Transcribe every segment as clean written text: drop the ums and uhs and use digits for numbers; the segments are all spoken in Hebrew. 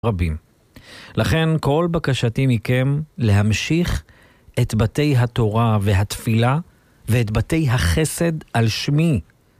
רבים. לכן כל בקשתי מכם להמשיך את בתי התורה והתפילה ואת בתי החסד על שמי.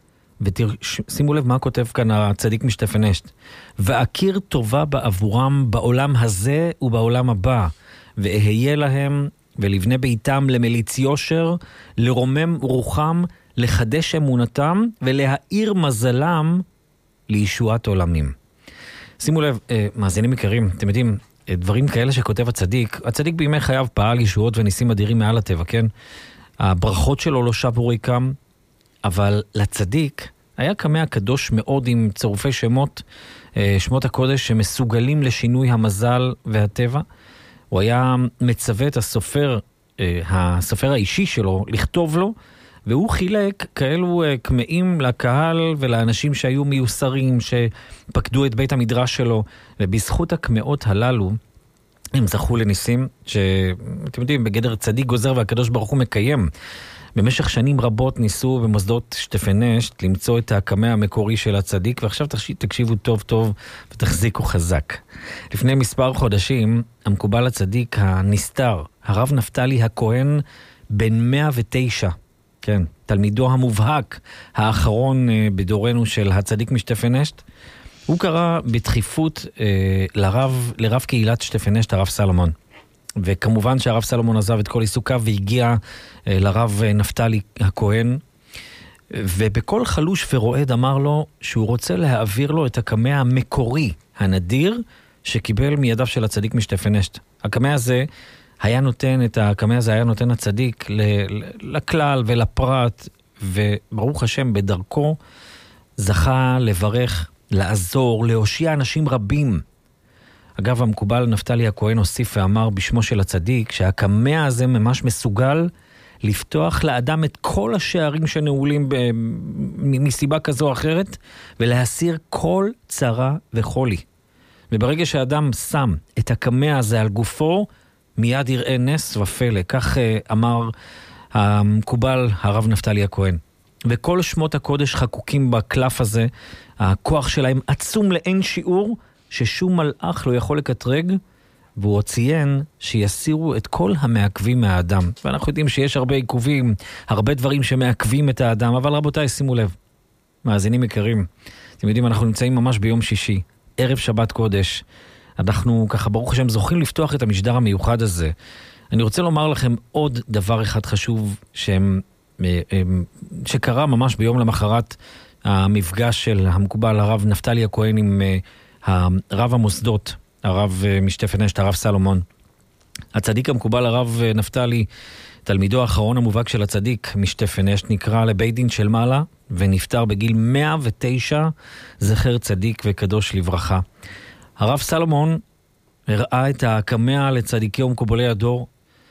ושימו לב מה כותב כאן הצדיק משטפן אשת. ואכיר טובה בעבורם בעולם הזה ובעולם הבא, ואהיה להם ולבני ביתם למליץ יושר, לרומם רוחם, לחדש אמונתם ולהאיר מזלם לישועת עולמים. שימו לב, מאזינים יקרים, אתם יודעים, דברים כאלה שכותב הצדיק בימי חייו פעל ישועות וניסים אדירים מעל הטבע, כן? הברכות שלו לא שבו ריקם, אבל לצדיק היה קמע קדוש מאוד עם צירופי שמות, שמות הקודש שמסוגלים לשינוי המזל והטבע. הוא היה מצווה את הסופר האישי שלו לכתוב לו, והוא חילק כאלו קמעים לקהל ולאנשים שהיו מיוסרים, שפקדו את בית המדרש שלו, ובזכות הקמעות הללו הם זכו לניסים שאתם יודעים, בגדר צדיק גוזר והקדוש ברוך הוא מקיים. במשך שנים רבות ניסו במוסדות שטפן אשת למצוא את הקמע המקורי של הצדיק, ועכשיו תקשיבו טוב טוב ותחזיקו חזק. לפני מספר חודשים, המקובל הצדיק הנסתר, הרב נפתלי הכהן, בן 109, כן, תלמידו המובהק האחרון בדורנו של הצדיק משטפן אשת, הוא קרא בדחיפות לרב קהילת שטפן אשת, הרב סלומון. וכמובן שהרב סלומון עזב את כל עיסוקיו והגיע לרב נפתלי הכהן, ובכל חלוש ורועד אמר לו שהוא רוצה להעביר לו את הקמע המקורי, הנדיר, שקיבל מידיו של הצדיק משטפן אשת. הקמע הזה היה נותן הצדיק לכלל ולפרט, וברוך השם בדרכו זכה לברך, לעזור, להושיע אנשים רבים. אגב, המקובל נפתלי הכהן הוסיף ואמר בשמו של הצדיק שהקמע הזה ממש מסוגל לפתוח לאדם את כל השערים שנעולים מסיבה כזו או אחרת, ולהסיר כל צרה וחולי. וברגע שהאדם שם את הקמע הזה על גופו, מיד יראה נס ופלא. כך אמר המקובל הרב נפתלי הכהן. וכל שמות הקודש חקוקים בקלף הזה, הכוח שלהם עצום לאין שיעור, ששום מלאך לא יכול לקטרג, והוא ציין שיסירו את כל המעכבים מהאדם. ואנחנו יודעים שיש הרבה עיכובים, הרבה דברים שמעכבים את האדם, אבל רבותיי, שימו לב, מאזינים יקרים, אתם יודעים, אנחנו נמצאים ממש ביום שישי, ערב שבת קודש, אנחנו ככה ברוך השם זוכים לפתוח את המשדר המיוחד הזה. אני רוצה לומר לכם עוד דבר אחד חשוב שקרה ממש ביום למחרת המפגש של המקובל הרב נפתלי הכהן עם הרב המוסדות, הרב משטפן אשת, הרב סלומון. הצדיק המקובל הרב נפתלי, תלמידו האחרון המובהק של הצדיק משטפן אשת, נקרא לבית דין של מעלה ונפטר בגיל 109, זכר צדיק וקדוש לברכה. הרב סלומון הראה את הקמע לצדיקי ומקובלי הדור,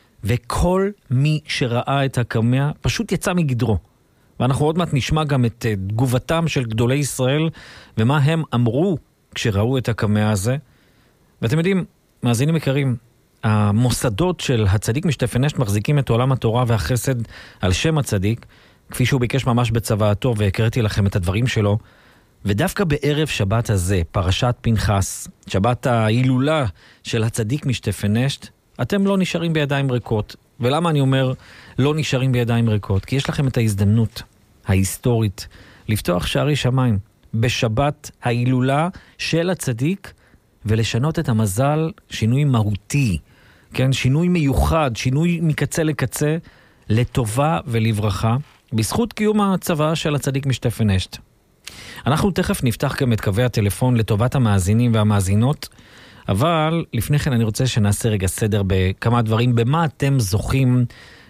וכל מי שראה את הקמע פשוט יצא מגדרו. ואנחנו עוד מעט נשמע גם את תגובתם של גדולי ישראל, ומה הם אמרו כשראו את הקמע הזה. ואתם יודעים, מאזינים יקרים, המוסדות של הצדיק משטפן אשת מחזיקים את עולם התורה והחסד על שם הצדיק, כפי שהוא ביקש ממש בצוואתו, והקראתי לכם את הדברים שלו. ודווקא בערב שבת הזה, פרשת פנחס, שבת ההילולה של הצדיק משטפן אשת, אתם לא נשארים בידיים ריקות. ולמה אני אומר לא נשארים בידיים ריקות? כי יש לכם את ההזדמנות ההיסטורית לפתוח שערי שמיים בשבת ההילולה של הצדיק, ולשנות את המזל, שינוי מהותי, כן? שינוי מיוחד, שינוי מקצה לקצה, לטובה ולברכה, בזכות קיום הצוואה של הצדיק משטפן אשת. אנחנו תכף נפתח גם את קווי הטלפון לטובת המאזינים והמאזינות, אבל לפני כן אני רוצה שנעשה רגע סדר בכמה דברים, במה אתם זוכים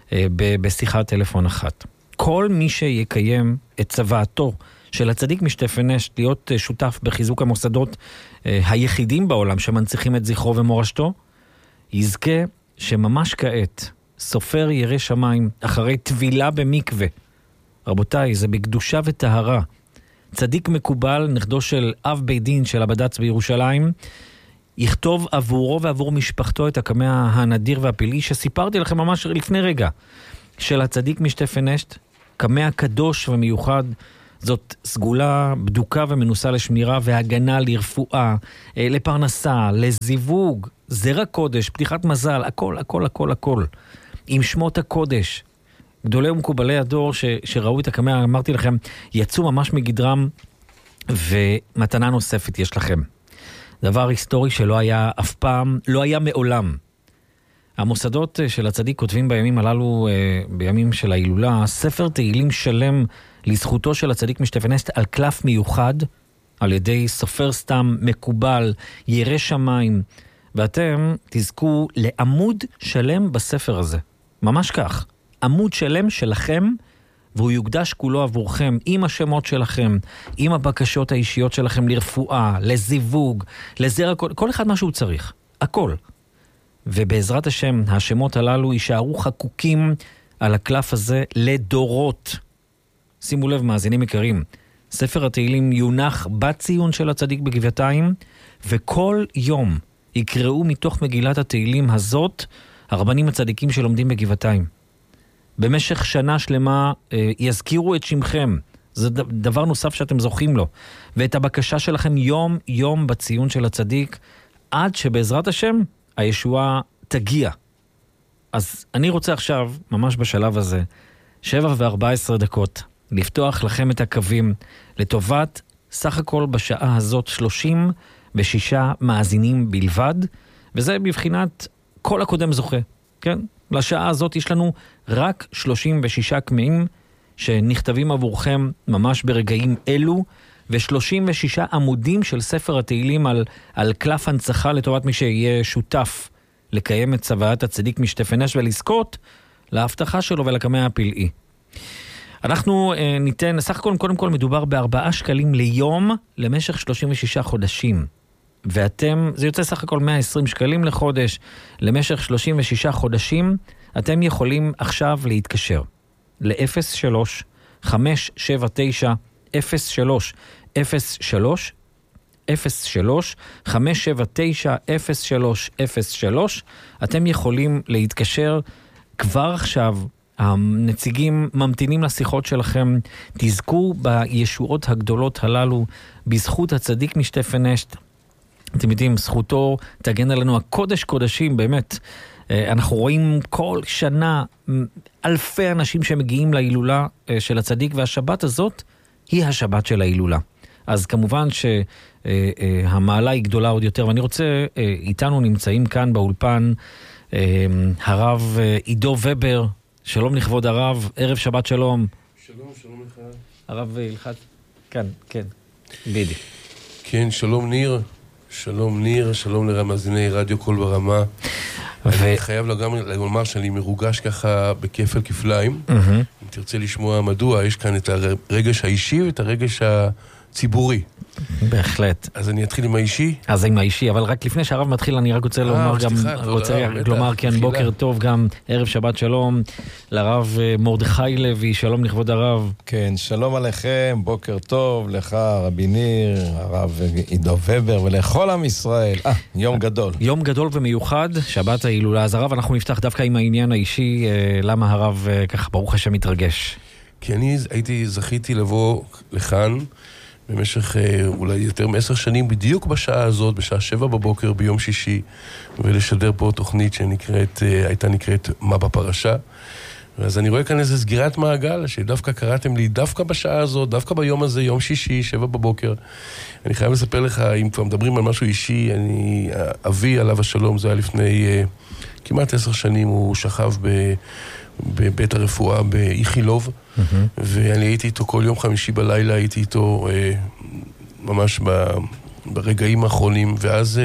בשיחת טלפון אחת. כל מי שיקיים את צוואתו של הצדיק משטפן אשת, להיות שותף בחיזוק המוסדות היחידים בעולם שמנציחים את זכרו ומורשתו, יזכה שממש כעת סופר ירא שמיים אחרי טבילה במקווה. רבותיי, זה בקדושה וטהרה. צדיק מקובל, נכדו של אב בית דין של הבד"ץ בירושלים, יכתוב עבורו ועבור משפחתו את הקמע הנדיר והפילי שסיפרתי לכם ממש לפני רגע, של הצדיק משטפן אשת, קמע קדוש ומיוחד. זאת סגולה בדוקה ומנוסה לשמירה והגנה לרפואה, לפרנסה, לזיווג, זרע קודש, פתיחת מזל, הכל, הכל, הכל, הכל. עם שמות הקודש. גדולי ומקובלי הדור שראו את הקמע, אמרתי לכם, יצאו ממש מגדרם, ומתנה נוספת יש לכם. דבר היסטורי שלא היה אף פעם, לא היה מעולם. המוסדות של הצדיק כותבים בימים הללו, בימים של ההילולה, ספר תהילים שלם לזכותו של הצדיק משטפנסט על קלף מיוחד, על ידי סופר סתם מקובל, ירא שמיים, ואתם תזכו לעמוד שלם בספר הזה. ממש כך. עמוד שלם שלכם, והוא יוקדש כולו עבורכם, עם השמות שלכם, עם הבקשות האישיות שלכם לרפואה, לזיווג, לזרע, כל אחד מה שהוא צריך. הכל. ובעזרת השם, השמות הללו יישארו חקוקים על הקלף הזה לדורות. שימו לב, מאזינים יקרים, ספר התהילים יונח בציון של הצדיק בגבעתיים, וכל יום יקראו מתוך מגילת התהילים הזאת הרבנים הצדיקים שלומדים בגבעתיים. במשך שנה שלמה יזכירו את שמכם. זה דבר נוסף שאתם זוכים לו. ואת הבקשה שלכם יום יום בציון של הצדיק, עד שבעזרת השם הישועה תגיע. אז אני רוצה עכשיו, ממש בשלב הזה, 7:14 דקות, לפתוח לכם את הקווים לטובת סך הכל בשעה הזאת 36 מאזינים בלבד, וזה בבחינת כל הקודם זוכה, כן? לשעה הזאת יש לנו רק 36 קמעים שנכתבים עבורכם ממש ברגעים אלו, ו36 עמודים של ספר התהילים על קלף הנצחה לטובת מי שיהיה שותף לקיים את צוואת הצדיק משטפנש ולזכות להבטחה שלו ולקמע הפלאי. אנחנו ניתן, סך הכל קודם כל מדובר ב4 שקלים ליום למשך 36 חודשים. ואתם, זה יוצא סך הכל 120 שקלים לחודש, למשך 36 חודשים, אתם יכולים עכשיו להתקשר ל-03-579-03-03, 03-579-03-03, אתם יכולים להתקשר כבר עכשיו, הנציגים ממתינים לשיחות שלכם, תזכו בישועות הגדולות הללו, בזכות הצדיק משטפנשט, אתם יודעים, זכותו תגן עלינו הקודש קודשים, באמת. אנחנו רואים כל שנה אלפי אנשים שמגיעים להילולה של הצדיק, והשבת הזאת היא השבת של ההילולה. אז כמובן שהמעלה היא גדולה עוד יותר, ואני רוצה, איתנו נמצאים כאן באולפן, הרב עידו ובר, שלום לכבוד הרב, ערב שבת שלום. שלום, שלום לך. הרב הלכת, כן, כן, בידי. כן, שלום ניר. שלום ניר, שלום לרמזיני רדיו קול ברמה. אני חייב גם לומר שאני מרוגש ככה בכפל כפליים. אם תרצה לשמוע מדוע, יש כאן את הרגש האישי ואת הרגש הציבורי. בהחלט. אז אני אתחיל עם האישי. אז עם האישי, אבל רק לפני שהרב מתחיל, אני רק רוצה לומר גם, רוצה לומר כן, בוקר טוב, גם ערב שבת שלום, לרב מרדכי לוי, שלום לכבוד הרב. כן, שלום עליכם, בוקר טוב, לך רבי ניר, הרב עידו ובר, ולכל עם ישראל. יום גדול. יום גדול ומיוחד, שבת ההילולה. אז הרב, אנחנו נפתח דווקא עם העניין האישי, למה הרב ככה ברוך השם מתרגש? כי אני זכיתי לבוא לכאן, במשך אולי יותר מ10 שנים, בדיוק בשעה הזאת, בשעה 7 בבוקר ביום שישי, ולשדר פה תוכנית הייתה נקראת מה בפרשה. אז אני רואה כאן איזו סגירת מעגל, שדווקא קראתם לי דווקא בשעה הזאת, דווקא ביום הזה, יום שישי, 7 בבוקר. אני חייב לספר לך, אם כבר מדברים על משהו אישי, אבי עליו השלום, זה היה לפני כמעט 10 שנים, הוא שכב בבית הרפואה באיכילוב, ואני הייתי איתו כל יום חמישי בלילה, הייתי איתו ממש ברגעים האחרונים, ואז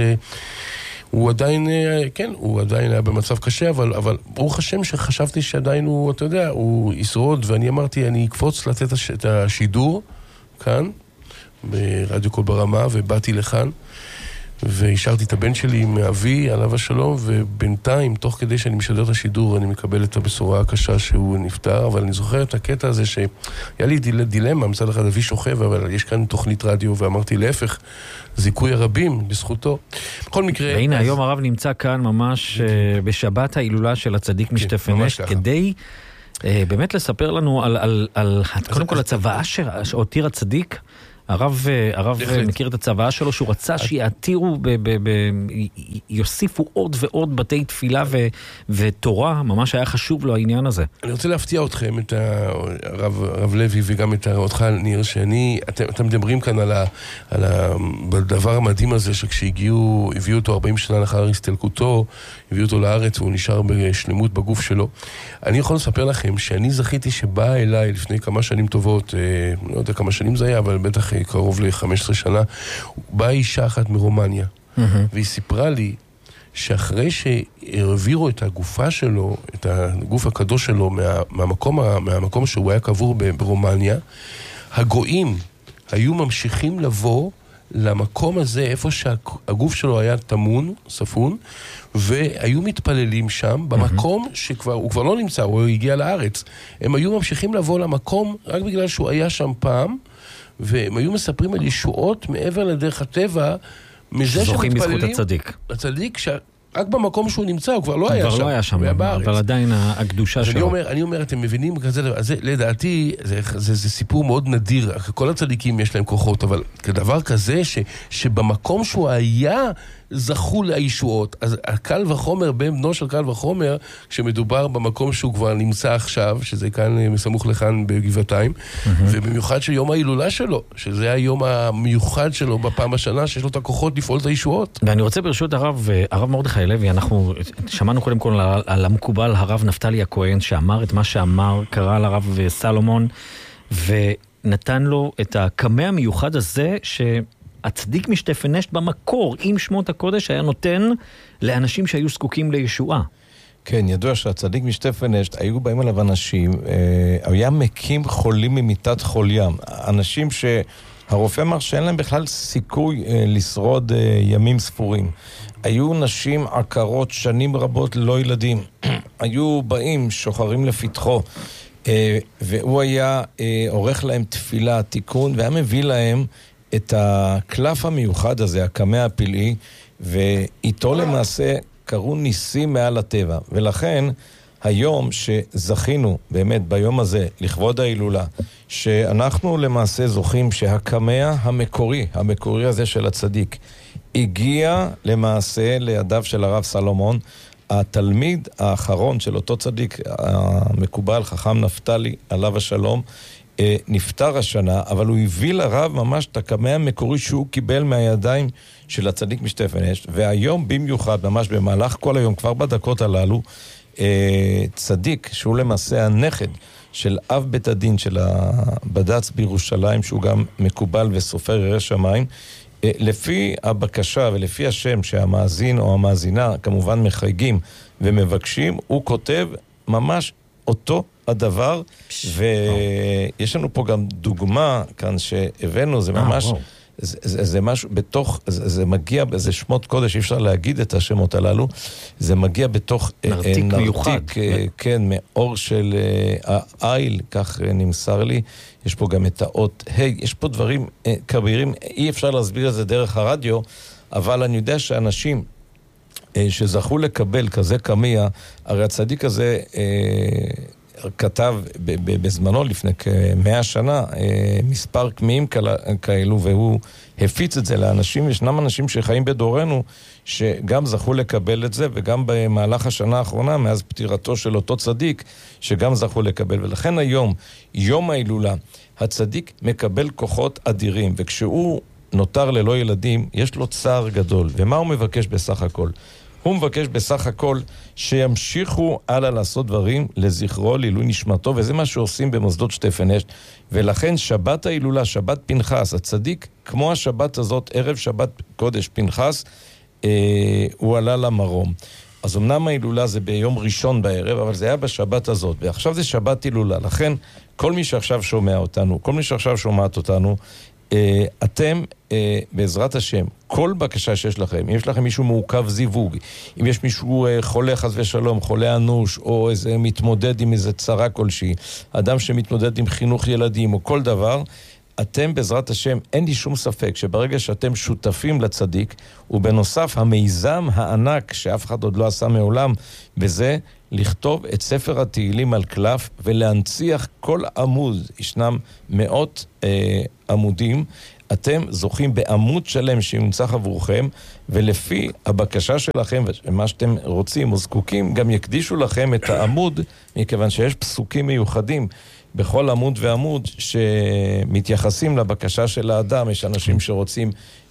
הוא עדיין, כן, הוא עדיין היה במצב קשה, אבל ברוך השם שחשבתי שעדיין הוא, אתה יודע, הוא ישרוד, ואני אמרתי, אני אקפוץ לתת את השידור כאן, ברדיו קול ברמה, ובאתי לכאן, והשארתי את הבן שלי עם אבי, עליו השלום, ובינתיים, תוך כדי שאני משדר את השידור, אני מקבל את הבשורה הקשה שהוא נפטר, אבל אני זוכר את הקטע הזה שהיה לי דילמה, מצד אחד אבי שוכב, אבל יש כאן תוכנית רדיו, ואמרתי להפך, זיכוי הרבים בזכותו. בכל מקרה... והנה, היום הרב נמצא כאן ממש בשבת ההילולה של הצדיק משטפנשט, כדי באמת לספר לנו על קודם כל הצוואה שהותיר הצדיק, הרב מכיר את הצוואה שלו, שהוא רצה שיעתירו, יוסיפו עוד ועוד בתי תפילה ותורה, ממש היה חשוב לו העניין הזה. אני רוצה להפתיע אתכם, את הרב לוי וגם אותך, ניר, אתם מדברים כאן על הדבר המדהים הזה, שכשהגיעו, הביאו אותו 40 שנה לאחר הסתלקותו, הביאו אותו לארץ והוא נשאר בשלמות בגוף שלו. אני יכול לספר לכם שאני זכיתי שבאה אליי לפני כמה שנים טובות, לא יודע כמה שנים זה היה, אבל בטח קרוב ל-15 שנה, באה אישה אחת מרומניה, והיא סיפרה לי שאחרי שהעבירו את הגופה שלו, את הגוף הקדוש שלו מהמקום שהוא היה קבור ברומניה, הגויים היו ממשיכים לבוא למקום הזה, איפה שהגוף שלו היה תמון, ספון, והיו מתפללים שם, במקום שהוא כבר לא נמצא, הוא הגיע לארץ. הם היו ממשיכים לבוא למקום רק בגלל שהוא היה שם פעם, והם היו מספרים על ישועות מעבר לדרך הטבע, מזה זוכים בזכות הצדיק. הצדיק, רק במקום שהוא נמצא, הוא כבר לא היה שם. כבר לא היה שם, אבל עדיין הקדושה שלו. אני אומר, אתם מבינים כזה, לדעתי, זה סיפור מאוד נדיר. כל הצדיקים יש להם כוחות, אבל כדבר כזה, שבמקום שהוא היה, זכו לישועות. אז הקל וחומר, בן בנו של קל וחומר, כשמדובר במקום שהוא כבר נמצא עכשיו, שזה כאן מסמוך לכאן בגבעתיים, ובמיוחד של יום ההילולה שלו, שזה היום המיוחד שלו בפעם השנה, שיש לו את הכוחות לפעול את הישועות. ואני רוצה ברשות הרב מרדכי לוי, אנחנו שמענו קודם כל על המקובל הרב נפתלי הכהן, שאמר את מה שאמר, קרא לרב סלומון, ונתן לו את הקמא המיוחד הזה, הצדיק משטפנשט במקור עם שמות הקודש היה נותן לאנשים שהיו זקוקים לישועה. כן, ידוע שהצדיק משטפנשט, היו באים עליו אנשים, היה מקים חולים ממיטת חול ים. אנשים שהרופא אמר שאין להם בכלל סיכוי לשרוד ימים ספורים. היו נשים עקרות שנים רבות ללא ילדים. היו באים, שוחרים לפתחו, והוא היה עורך להם תפילה, תיקון, והיה מביא להם את הקלף המיוחד הזה, הקמא הפלאי, ואיתו למעשה קרו ניסים מעל הטבע. ולכן היום שזכינו באמת ביום הזה לכבוד ההילולה, שאנחנו למעשה זוכים שהקמא המקורי הזה של הצדיק, הגיע למעשה לידיו של הרב סלומון, התלמיד האחרון של אותו צדיק המקובל, חכם נפתלי, עליו השלום, נפטר השנה, אבל הוא הביא לרב ממש את הקמא המקורי שהוא קיבל מהידיים של הצדיק משטפנשט, והיום במיוחד, ממש במהלך כל היום, כבר בדקות הללו, צדיק, שהוא למעשה הנכד של אב בית הדין של הבד"ץ בירושלים, שהוא גם מקובל וסופר ירא שמיים, לפי הבקשה ולפי השם שהמאזין או המאזינה כמובן מחייגים ומבקשים, הוא כותב ממש אותו הדבר, ויש לנו פה גם דוגמה כאן שהבאנו, זה ממש, זה משהו בתוך, זה מגיע, זה שמות קודש, אי אפשר להגיד את השמות הללו, זה מגיע בתוך נרתיק מיוחד. כן, מאור של העיל, כך נמסר לי, יש פה גם את האות יש פה דברים כבירים, אי אפשר להסביר את זה דרך הרדיו, אבל אני יודע שאנשים שזכו לקבל כזה קמיא, הרי הצדיק הזה כתב בזמנו לפני כ100 שנה מספר קמיים כאלו, והוא הפיץ את זה לאנשים. ישנם אנשים שחיים בדורנו שגם זכו לקבל את זה, וגם במהלך השנה האחרונה מאז פטירתו של אותו צדיק שגם זכו לקבל. ולכן היום, יום ההילולה, הצדיק מקבל כוחות אדירים, וכשהוא נותר ללא ילדים יש לו צער גדול. ומה הוא מבקש בסך הכל? הוא מבקש בסך הכל שימשיכו הלאה לעשות דברים לזכרו, לעילוי נשמתו, וזה מה שעושים במוסדות שטפנשט. ולכן שבת ההילולה, שבת פנחס, הצדיק, כמו השבת הזאת, ערב שבת קודש פנחס, הוא עלה למרום. אז אמנם ההילולה זה ביום ראשון בערב, אבל זה היה בשבת הזאת, ועכשיו זה שבת הילולה. לכן כל מי שעכשיו שומע אותנו, כל מי שעכשיו שומעת אותנו, אתם בעזרת השם, כל בקשה שיש לכם, אם יש לכם מישהו מעוכב זיווג, אם יש מישהו חולה חס ושלום, חולה אנוש, או איזה מתמודד עם איזה צרה כלשהי, אדם שמתמודד עם חינוך ילדים או כל דבר, אתם בעזרת השם, אין לי שום ספק שברגע שאתם שותפים לצדיק, ובנוסף המיזם הענק שאף אחד עוד לא עשה מעולם, וזה לכתוב את ספר התהילים על קלף ולהנציח כל עמוד, ישנם מאות עמודים, אתם זוכים בעמוד שלם שיונצח עבורכם, ולפי הבקשה שלכם ומה שאתם רוצים או זקוקים, גם יקדישו לכם את העמוד, מכיוון שיש פסוקים מיוחדים בכל עמוד ועמוד שמתייחסים לבקשה של האדם. יש אנשים שרוצים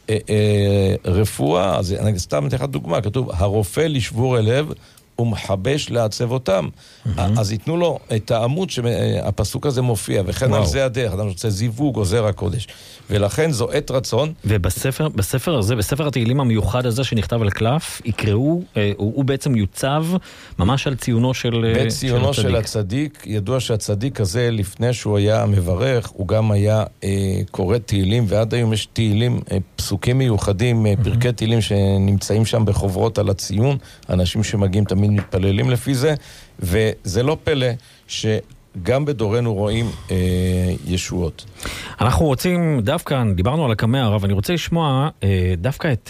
רפואה, אז אני סתם אתן לך דוגמה, כתוב, הרופא לשבור הלב ומחבש לעצב אותם. אז ייתנו לו את העמוד שהפסוק הזה מופיע, וכן על זה הדרך, אדם רוצה זיווג או זרע קודש. ולכן זו עת רצון. ובספר הזה, בספר התהילים המיוחד הזה שנכתב על קלף, יקראו, הוא בעצם יוצב ממש על ציונו של הצדיק. בציונו של הצדיק, ידוע שהצדיק הזה לפני שהוא היה מברך, הוא גם היה קורא תהילים, ועד היום יש תהילים, פסוקים מיוחדים, פרקי תהילים שנמצאים שם בחוברות על הציון, אנשים שמגיעים תמיד מתפללים לפי זה, וזה לא פלא שגם בדורנו רואים ישועות. אנחנו רוצים דווקא, דיברנו על הקמע הרב, אני רוצה לשמוע דווקא את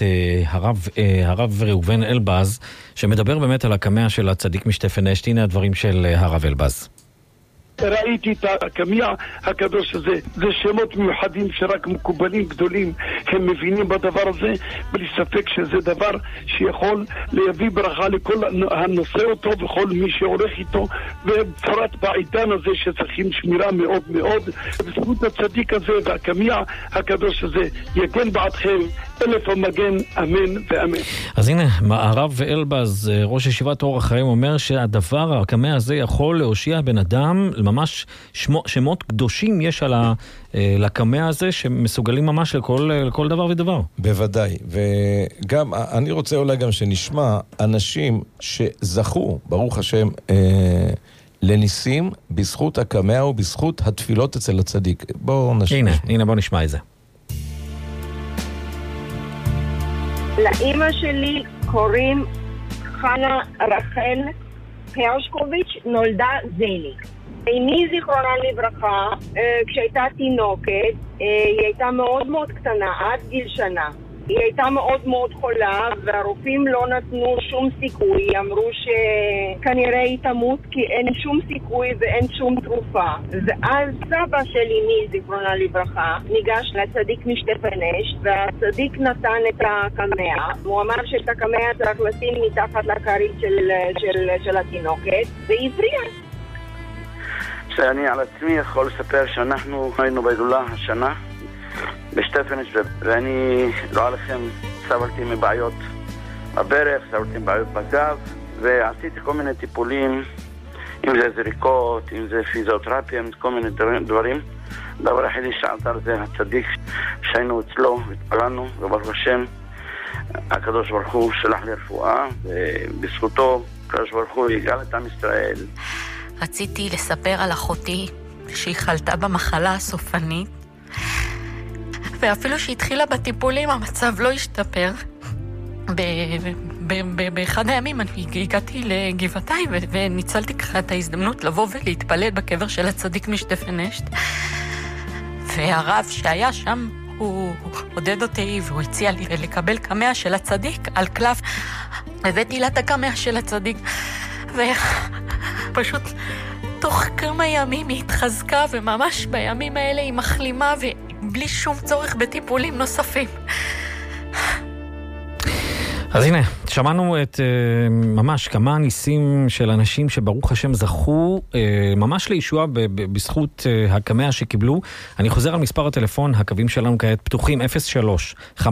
הרב ראובן אלבז, שמדבר באמת על הקמע של הצדיק משטפן אשת. הנה הדברים של הרב אלבז. ראיתי את הקמע הקדוש הזה, זה שמות מיוחדים שרק מקובלים גדולים הם מבינים בדבר הזה, בלי ספק שזה דבר שיכול להביא ברכה לכל הנושא אותו וכל מי שעורך איתו, ובפרט בעידן הזה שצריכים שמירה מאוד מאוד. בזכות הצדיק הזה והקמע הקדוש הזה יגן בעדכם אלף המגן, אמן ואמן. אז הנה, הרב אלבז, ראש ישיבת אור החיים, אומר שהדבר, הקמע הזה יכול להושיע בן אדם, ממש שמות קדושים יש על הקמע הזה שמסוגלים ממש לכל דבר ודבר. בוודאי, וגם אני רוצה אולי גם שנשמע אנשים שזכו, ברוך השם, לניסים בזכות הקמע ובזכות התפילות אצל הצדיק. בואו נשמע. הנה בואו נשמע את זה. לאמא שלי קוראים חנה רחל הרשקוביץ', נולדה זלי. אמי זיכרונה לברכה, כשהייתה תינוקת, היא הייתה מאוד מאוד קטנה, עד גיל שנה. היא הייתה מאוד מאוד חולה, והרופאים לא נתנו שום סיכוי. אמרו שכנראה היא תמות כי אין שום סיכוי ואין שום תרופה. ואז סבא של אמי זיכרונה לברכה ניגש לצדיק משטפן אשת, והצדיק נתן את הקמע. הוא אמר שאת הקמע צריך לשים מתחת לכרית של התינוקת, והיא הפריעה. שאני על עצמי יכול לספר שאנחנו היינו בהילולה השנה בשטפן אשת, ואני לא עליכם, סבלתי מבעיות בברך, סבלתי מבעיות בגב, ועשיתי כל מיני טיפולים, אם זה זריקות, אם זה פיזיותרפיה, כל מיני דברים. דבר היחידי שעזר זה הצדיק שהיינו אצלו והתפללנו, וברוך השם הקדוש ברוך הוא שלח לי רפואה, ובזכותו הקדוש ברוך הוא יגאל את עם ישראל. רציתי לספר על אחותי שהיא חלתה במחלה הסופנית, ואפילו שהתחילה בטיפולים המצב לא השתפר. באחד הימים אני הגעתי לגבעתיים וניצלתי ככה את ההזדמנות לבוא ולהתפלל בקבר של הצדיק משטפן אשת, והרב שהיה שם הוא עודד אותי והוא הציע לי לקבל קמע של הצדיק על קלף. הבאתי לה את הקמע של הצדיק, ופשוט תוך כמה ימים היא התחזקה, וממש בימים האלה היא מחלימה ובלי שום צורך בטיפולים נוספים. אז הנה, שמענו את ממש כמה ניסים של אנשים שברוך השם זכו ממש לישועה בזכות הקמע שקיבלו. אני חוזר על מספר הטלפון, הקווים שלנו כעת פתוחים 03-579-0303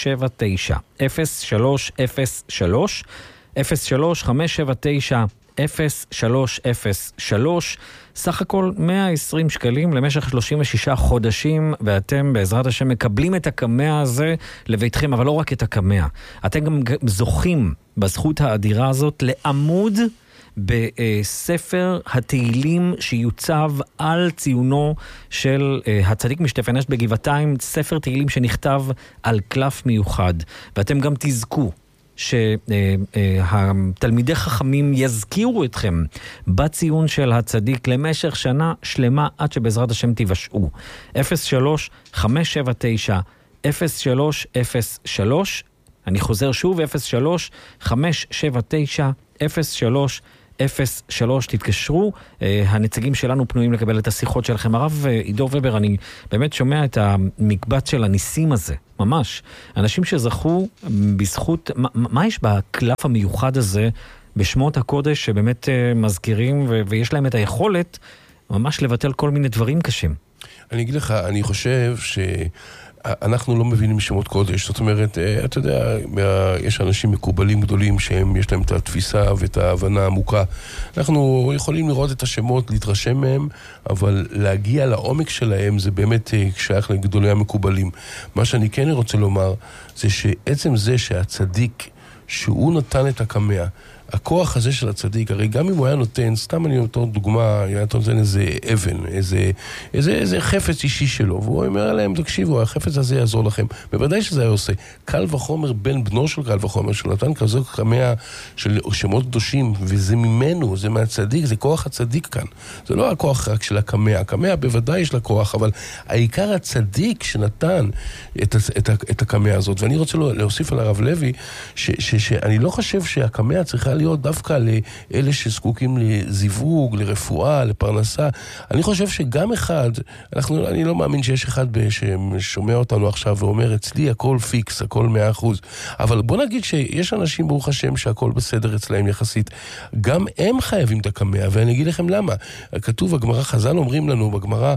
03-579-0303, סך הכל 120 שקלים למשך 36 חודשים, ואתם בעזרת השם מקבלים את הקמע הזה לביתכם, אבל לא רק את הקמע, אתם גם זוכים בזכות האדירה הזאת לעמוד בספר התהילים שיוצב על ציונו של הצדיק משטפן אשת בגבעתיים, ספר תהילים שנכתב על קלף מיוחד, ואתם גם תזכו שהתלמידי חכמים יזכירו אתכם בציון של הצדיק למשך שנה שלמה עד שבעזרת השם תיוושעו. 03-579-0303, אני חוזר שוב, 03-579-0303, תתקשרו, הנציגים שלנו פנויים לקבל את השיחות שלכם. הרב עידו ובר, אני באמת שומע את המקבץ של הניסים הזה, ממש. אנשים שזכו בזכות, מה יש בקלף המיוחד הזה בשמות הקודש שבאמת מזכירים ויש להם את היכולת ממש לבטל כל מיני דברים קשים? אני אגיד לך, אני חושב אנחנו לא מבינים שמות קודש, זאת אומרת, אתה יודע, יש אנשים מקובלים גדולים שהם, יש להם את התפיסה ואת ההבנה העמוקה. אנחנו יכולים לראות את השמות, להתרשם מהם, אבל להגיע לעומק שלהם זה באמת שייך לגדולי המקובלים. מה שאני כן רוצה לומר, זה שעצם זה שהצדיק, שהוא נתן את הקמע, הכוח הזה של הצדיק, הרי גם אם הוא היה נותן, סתם אני נותן דוגמה, היה נותן איזה אבן, איזה חפץ אישי שלו, והוא אומר להם, תקשיבו, החפץ הזה יעזור לכם. בוודאי שזה היה עושה. קל וחומר בן בנו של קל וחומר, שנתן כזו קמע של שמות קדושים, וזה ממנו, זה מהצדיק, זה כוח הצדיק כאן. זה לא הכוח רק של הקמע. הקמע בוודאי יש לה כוח, אבל העיקר הצדיק שנתן את הקמע הזאת. ואני רוצה להוסיף על הרב לוי, שאני לא חושב שהקמע צריכה להיות דווקא לאלה שזקוקים לזיווג, לרפואה, לפרנסה. אני חושב שגם אחד, אני לא מאמין שיש אחד ששומע אותנו עכשיו ואומר, אצלי הכל פיקס, הכל 100%. אבל בוא נגיד שיש אנשים ברוך השם שהכל בסדר אצלהם יחסית. גם הם חייבים את הקמע, ואני אגיד לכם למה. כתוב, הגמרא, חז"ל אומרים לנו בגמרא,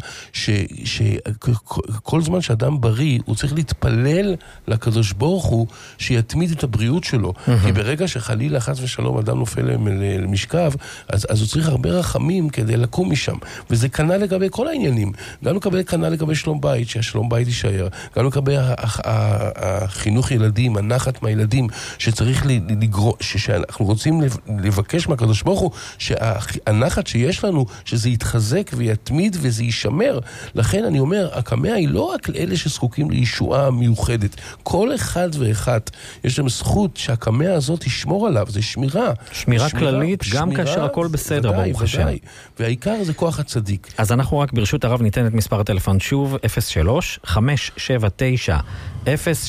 שכל זמן שאדם בריא, הוא צריך להתפלל לקדוש ברוך הוא, שיתמיד את הבריאות שלו. כי ברגע שחלילה חס ושלום אדם נופל למשכב, אז הוא צריך הרבה רחמים כדי לקום משם. וזה כנ"ל לגבי כל העניינים. גם כנ"ל לגבי שלום בית, שהשלום בית יישאר. גם לגבי החינוך ילדים, הנחת מהילדים, שצריך לגרוע, שאנחנו רוצים לבקש מהקדוש ברוך הוא, שהנחת שיש לנו, שזה יתחזק ויתמיד וזה יישמר. לכן אני אומר, הקמע היא לא רק לאלה שזקוקים לישועה מיוחדת. כל אחד ואחד, יש להם זכות שהקמע הזאת ישמור עליו. זה שמירה כללית, גם כאשר הכל בסדר, ברוך השם. והעיקר זה כוח הצדיק. אז אנחנו רק ברשות הרב ניתן את מספר הטלפון שוב, 03-579-0303,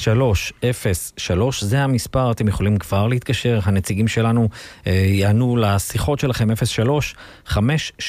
זה המספר, אתם יכולים כבר להתקשר, הנציגים שלנו יענו לשיחות שלכם, 03-579-0303,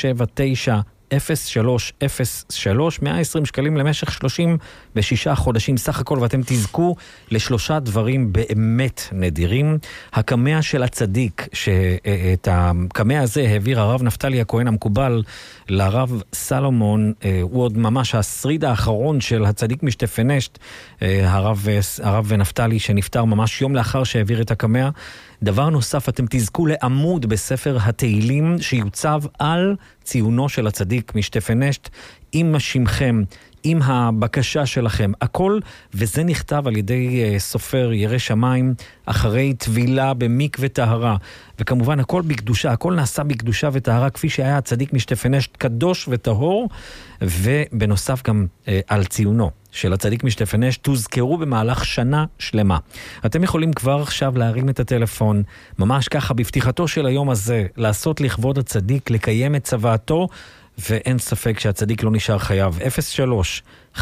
120 שקלים למשך 36 חודשים סך הכל, ואתם תזכו לשלושה דברים באמת נדירים. הקמע של הצדיק, שאת הקמע הזה העביר הרב נפתלי הכהן המקובל לרב סלומון, הוא עוד ממש השריד האחרון של הצדיק משטפנשט, הרב נפתלי שנפטר ממש יום לאחר שהעביר את הקמע. דבר נוסף, אתם תזכו לעמוד בספר התהילים שיוצב על ציונו של הצדיק משטפנשט, עם שמכם, עם הבקשה שלכם, הכל, וזה נכתב על ידי סופר ירא שמיים, אחרי טבילה במקווה טהרה, וכמובן הכל בקדושה, הכל נעשה בקדושה וטהרה, כפי שהיה הצדיק משטפנשט, קדוש וטהור, ובנוסף גם על ציונו של הצדיק משטפנשט, תוזכרו במהלך שנה שלמה. אתם יכולים כבר עכשיו להרים את הטלפון, ממש ככה בפתיחתו של היום הזה, לעשות לכבוד הצדיק, לקיים את צוואתו, ואין ספק שהצדיק לא נשאר חייב. 03-579-0303,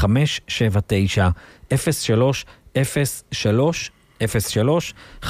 03-579-0303.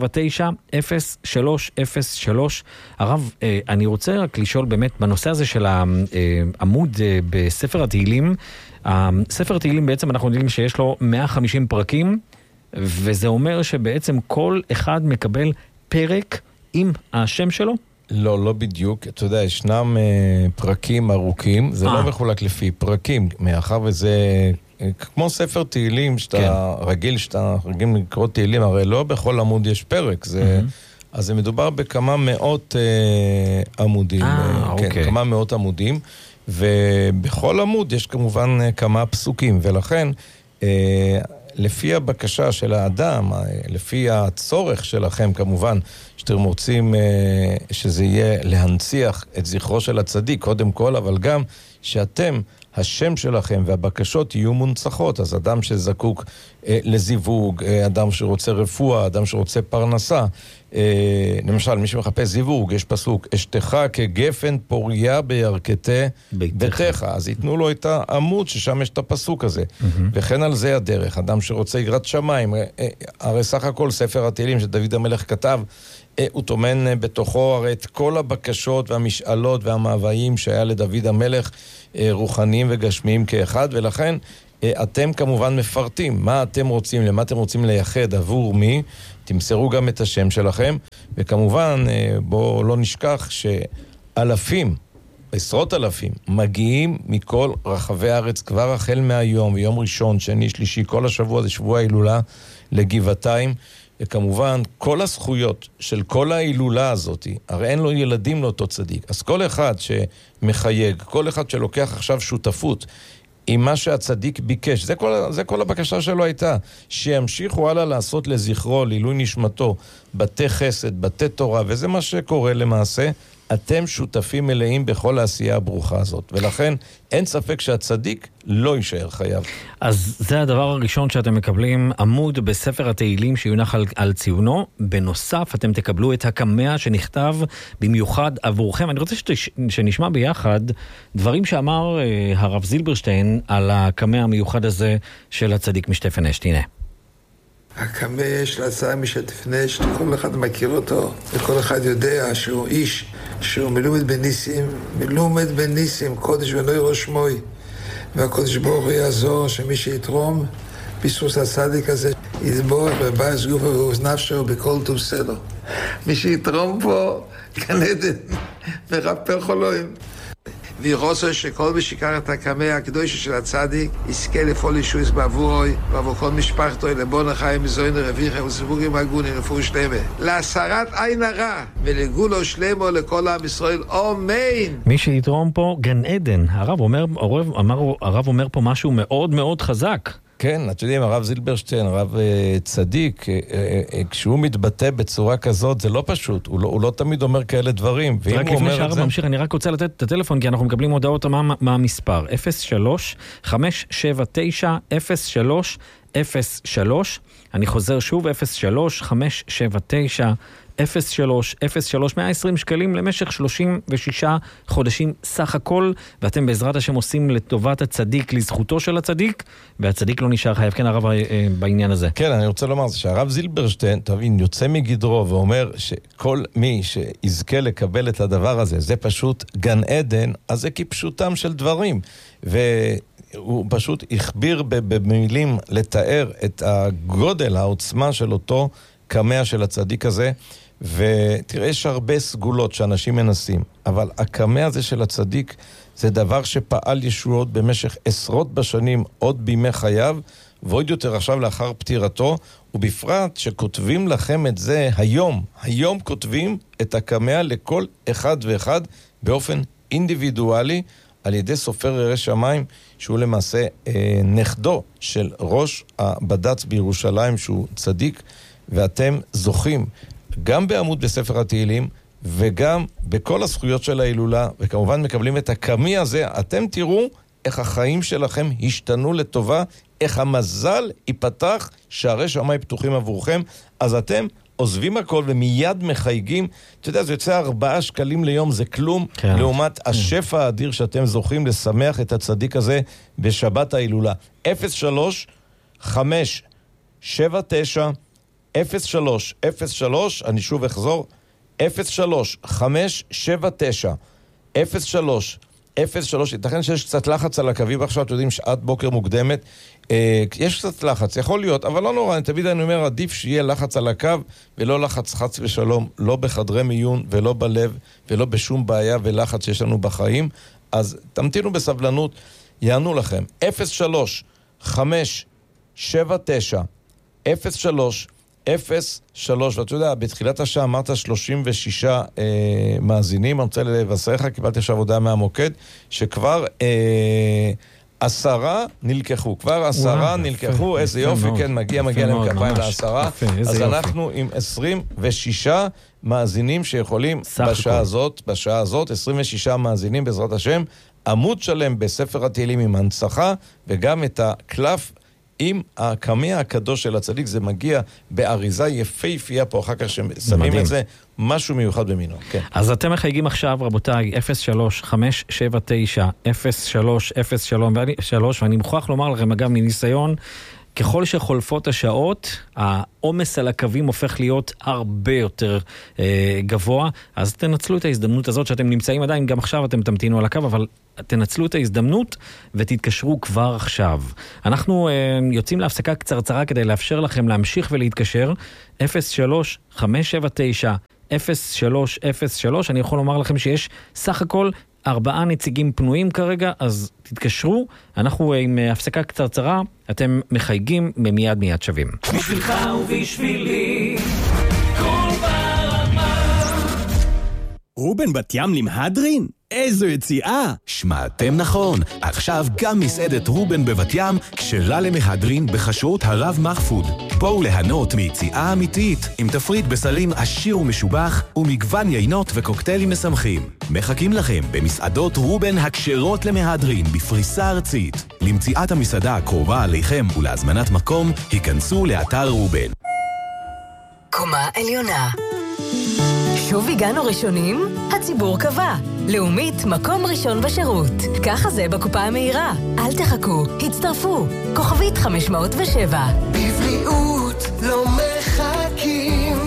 הרב, אני רוצה רק לשאול באמת, בנושא הזה של העמוד בספר התהילים, ספר התהילים בעצם אנחנו יודעים שיש לו 150 פרקים, וזה אומר שבעצם כל אחד מקבל פרק עם השם שלו? לא בדיוק. אתה יודע, ישנם פרקים ארוכים, זה לא מחולק לפי פרקים, מאחר וזה כמו ספר תהילים, שאתה רגיל לקרוא תהילים, הרי לא בכל עמוד יש פרק, אז זה מדובר בכמה מאות עמודים, כמה מאות עמודים, ובכל עמוד יש כמובן כמה פסוקים, ולכן לפי הבקשה של האדם, לפי הצורך שלכם כמובן, שאתם רוצים שזה יהיה להנציח את זכרו של הצדיק, קודם כל, אבל גם שאתם השם שלכם והבקשות יהיו מונצחות. אז אדם שזקוק לזיווג, אדם שרוצה רפואה, אדם שרוצה פרנסה, למשל, מי שמחפש זיווג, יש פסוק, אשתך כגפן פוריה בירכתי ביתך. אז ייתנו לו את העמוד ששם יש את הפסוק הזה. וכן על זה הדרך. אדם שרוצה יראת שמיים, הרי סך הכל ספר התהילים שדוד המלך כתב, הוא תומן בתוכו הרי את כל הבקשות והמשאלות והמאוויים שהיה לדוד המלך, רוחניים וגשמיים כאחד, ולכן אתם כמובן מפרטים מה אתם רוצים, למה אתם רוצים לייחד, עבור מי, תמסרו גם את השם שלכם, וכמובן בואו לא נשכח שאלפים, עשרות אלפים, מגיעים מכל רחבי הארץ כבר החל מהיום, יום ראשון, שני, שלישי, כל השבוע, זה שבוע ההילולה לגבעתיים, וכמובן כל הזכויות של כל ההילולה הזאת, הרי אין לו ילדים לאותו צדיק, אז כל אחד שמחייג, כל אחד שלוקח עכשיו שותפות עם מה שהצדיק ביקש, זה כל הבקשה שלו הייתה, שימשיכו הלאה לעשות לזכרו, לעילוי נשמתו, בתי חסד, בתי תורה, וזה מה שקורה למעשה. אתם שותפים מלאים בכל העשייה הברוכה הזאת, ולכן אין ספק שהצדיק לא יישאר חייב. אז זה הדבר הראשון שאתם מקבלים, עמוד בספר התהילים שיונח על ציונו. בנוסף, אתם תקבלו את הקמע שנכתב במיוחד עבורכם. אני רוצה שנשמע ביחד דברים שאמר הרב זילברשטיין על הקמע המיוחד הזה של הצדיק משטפנשט. הנה. הקמע יש להצעה משטפנשט, כל אחד מכיר אותו, וכל אחד יודע שהוא איש, שהוא מלומד בניסים, קודש ונוי ראש מוי, והקודש ברוך הוא יעזור שמי שיתרום ביסוס הצדיק הזה יתבורך בבייס גופו ואוזנפשו בכל טוב סדר. מי שיתרום פה גן עדן ורפא חולוים. וירוצו שכל מי שיקח את הקמע הקדוש של הצדיק יזכה לפעול ישועות בעבורוי ועבור כל משפחתו לבון החיים מזוין רוויחה וסיפורים הגונים לפור שלמה להסרת עין הרע ולגולו שלמה לכל עם ישראל, אמן. מי שיתרום פה גן עדן. הרב אומר פה משהו מאוד מאוד חזק. כן, אתם יודעים, הרב זילברשטיין, הרב צדיק, כשהוא מתבטא בצורה כזאת, זה לא פשוט, הוא לא תמיד אומר כאלה דברים. רק לפני שהרב ממשיך, אני רק רוצה לתת את הטלפון, כי אנחנו מקבלים הודעות מה המספר. 03-579-0303, אני חוזר שוב, 03-579-0303, 120 שקלים למשך 36 חודשים סך הכל, ואתם בעזרת השם עושים לטובת הצדיק, לזכותו של הצדיק, והצדיק לא נשאר חייב. כן, הרב, בעניין הזה. כן, אני רוצה לומר שהרב זילברשטיין, תבין, יוצא מגדרו ואומר שכל מי שיזכה לקבל את הדבר הזה, זה פשוט גן עדן, אז זה כפשוטם של דברים, הוא פשוט הכביר במילים לתאר את הגודל, העוצמה של אותו קמע של הצדיק הזה, ותראה, יש הרבה סגולות שאנשים מנסים, אבל הקמע הזה של הצדיק זה דבר שפעל ישועות במשך עשרות בשנים, עוד בימי חייו, ועוד יותר עכשיו לאחר פטירתו, ובפרט שכותבים לכם את זה היום כותבים את הקמע לכל אחד ואחד באופן אינדיבידואלי, על ידי סופר ירא שמיים, שהוא למעשה נכדו של ראש הבד"ץ בירושלים, שהוא צדיק, ואתם זוכים גם בעמוד בספר התהילים, וגם בכל הזכויות של ההילולה, וכמובן מקבלים את הקמע הזה. אתם תראו איך החיים שלכם השתנו לטובה, איך המזל ייפתח, שערי שמיים פתוחים עבורכם, אז אתם עוזבים הכל ומיד מחייגים. אתה יודע, זה יוצא 4 שקלים ליום, זה כלום, כן. לעומת השפע האדיר שאתם זוכים לשמח את הצדיק הזה בשבת ההילולה. 03-579-0303, אני שוב אחזור, 03-579-0303, ייתכן שיש קצת לחץ על הקווים עכשיו, אתם יודעים שעת בוקר מוקדמת, יש קצת לחץ, יכול להיות, אבל לא נורא, תמיד אני אומר, עדיף שיהיה לחץ על הקו, ולא לחץ חץ ושלום, לא בחדרי מיון, ולא בלב, ולא בשום בעיה ולחץ שיש לנו בחיים, אז תמתינו בסבלנות, יענו לכם, 03-579-0303, ואתה יודע, בתחילת השעה אמרת 36 מאזינים, אני רוצה לבשר לך, קיבלתי עכשיו הודעה מהמוקד, שכבר 10 נלקחו, כבר 10 נלקחו, איזה יופי, כן, מגיע להם כפיים ל10, אז אנחנו עם 26 מאזינים שיכולים בשעה הזאת, 26 מאזינים בעזרת השם, עמוד שלם בספר התהילים עם הנצחה, וגם את הקלף עם הקמע הקדוש של הצדיק. זה מגיע באריזה יפהפייה פה, אחר כך ששמים את זה, משהו מיוחד במינו. כן. אז אתם מחייגים עכשיו, רבותיי, 03-579-0303, ואני מוכרח לומר לכם, אגב, מניסיון, ככל שחולפות השעות, העומס על הקווים הופך להיות הרבה יותר גבוה, אז תנצלו את ההזדמנות הזאת שאתם נמצאים עדיין, גם עכשיו אתם תמתינו על הקו, אבל תנצלו את ההזדמנות ותתקשרו כבר עכשיו. אנחנו יוצאים להפסקה קצרצרה כדי לאפשר לכם להמשיך ולהתקשר, 03-579-0303, אני יכול לומר לכם שיש סך הכל 4 נציגים פנויים כרגע, אז תתקשרו, אנחנו עם הפסקה קצרצרה, אתם מחייגים מיד שווים. בשבילך ובשבילי, כל ברמה. רובן בת ים למהדרין? איזו יציאה! שמעתם נכון, עכשיו גם מסעדת רובן בבת ים כשלה למהדרין בחשרות הרב מחפוד. בואו ליהנות מיציאה אמיתית עם תפריט בסלים עשיר ומשובח ומגוון יינות וקוקטיילים משמחים. מחכים לכם במסעדות רובן הקשרות למהדרין בפריסה ארצית. למציאת המסעדה הקרובה עליכם ולהזמנת מקום, היכנסו לאתר רובן. קומה עליונה. שוב הגענו ראשונים? הציבור קבע. לאומית, מקום ראשון בשירות. ככה זה בקופה המהירה. אל תחכו, הצטרפו. כוכבית 507. בבריאות לא מחכים.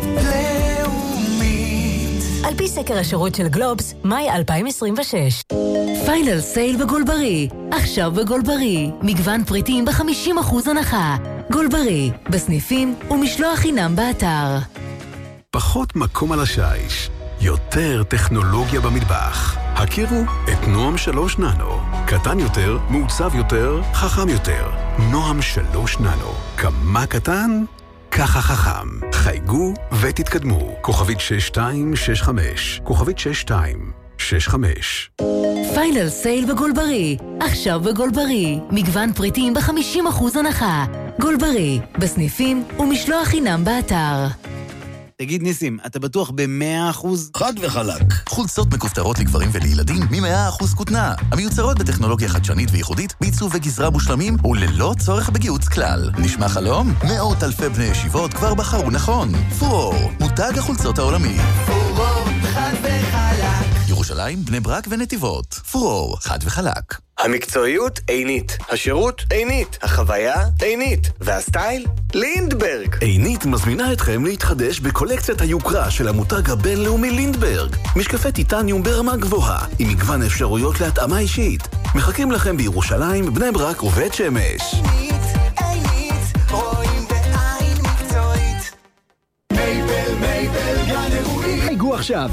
לאומית. על פי סקר השירות של גלובס, מאי 2026. פיינל סייל בגולברי. עכשיו בגולברי. מגוון פריטים ב-50% הנחה. גולברי, בסניפים ומשלוח חינם באתר. פחות מקום על השיש, יותר טכנולוגיה במטבח. הכירו את נועם 3 ננו. קטן יותר, מעוצב יותר, חכם יותר. נועם 3 ננו. כמה קטן? ככה חכם. חייגו ותתקדמו. כוכבית 6265. כוכבית 6265. פיינל סייל בגולברי. עכשיו בגולברי. מגוון פריטים ב-50% הנחה. גולברי, בסניפים ומשלוח חינם באתר. תגיד ניסים, אתה בטוח ב-100%? חד וחלק. חולצות מכופתרות לגברים ולילדים מ-100% כותנה. המיוצרות בטכנולוגיה חדשנית וייחודית, בעיצוב וגזרה מושלמים וללא צורך בגיוץ כלל. נשמע חלום? מאות אלפי בני ישיבות כבר בחרו נכון. פורור, מותג החולצות העולמי. פורור, חד וחלק. ירושלים, בני ברק ונתיבות. פורור, חד וחלק. המקצועיות עינית, השירות עינית, החוויה עינית, והסטייל לינדברג. עינית מזמינה אתכם להתחדש בקולקציית היוקרה של המותג הבינלאומי לינדברג. משקפי טיטניום ברמה גבוהה, עם מגוון אפשרויות להתאמה אישית. מחכים לכם בירושלים, בני ברק ובית שמש. עינית, רואים בעין מקצועית. מייבל, גן אירועים. חייגו עכשיו,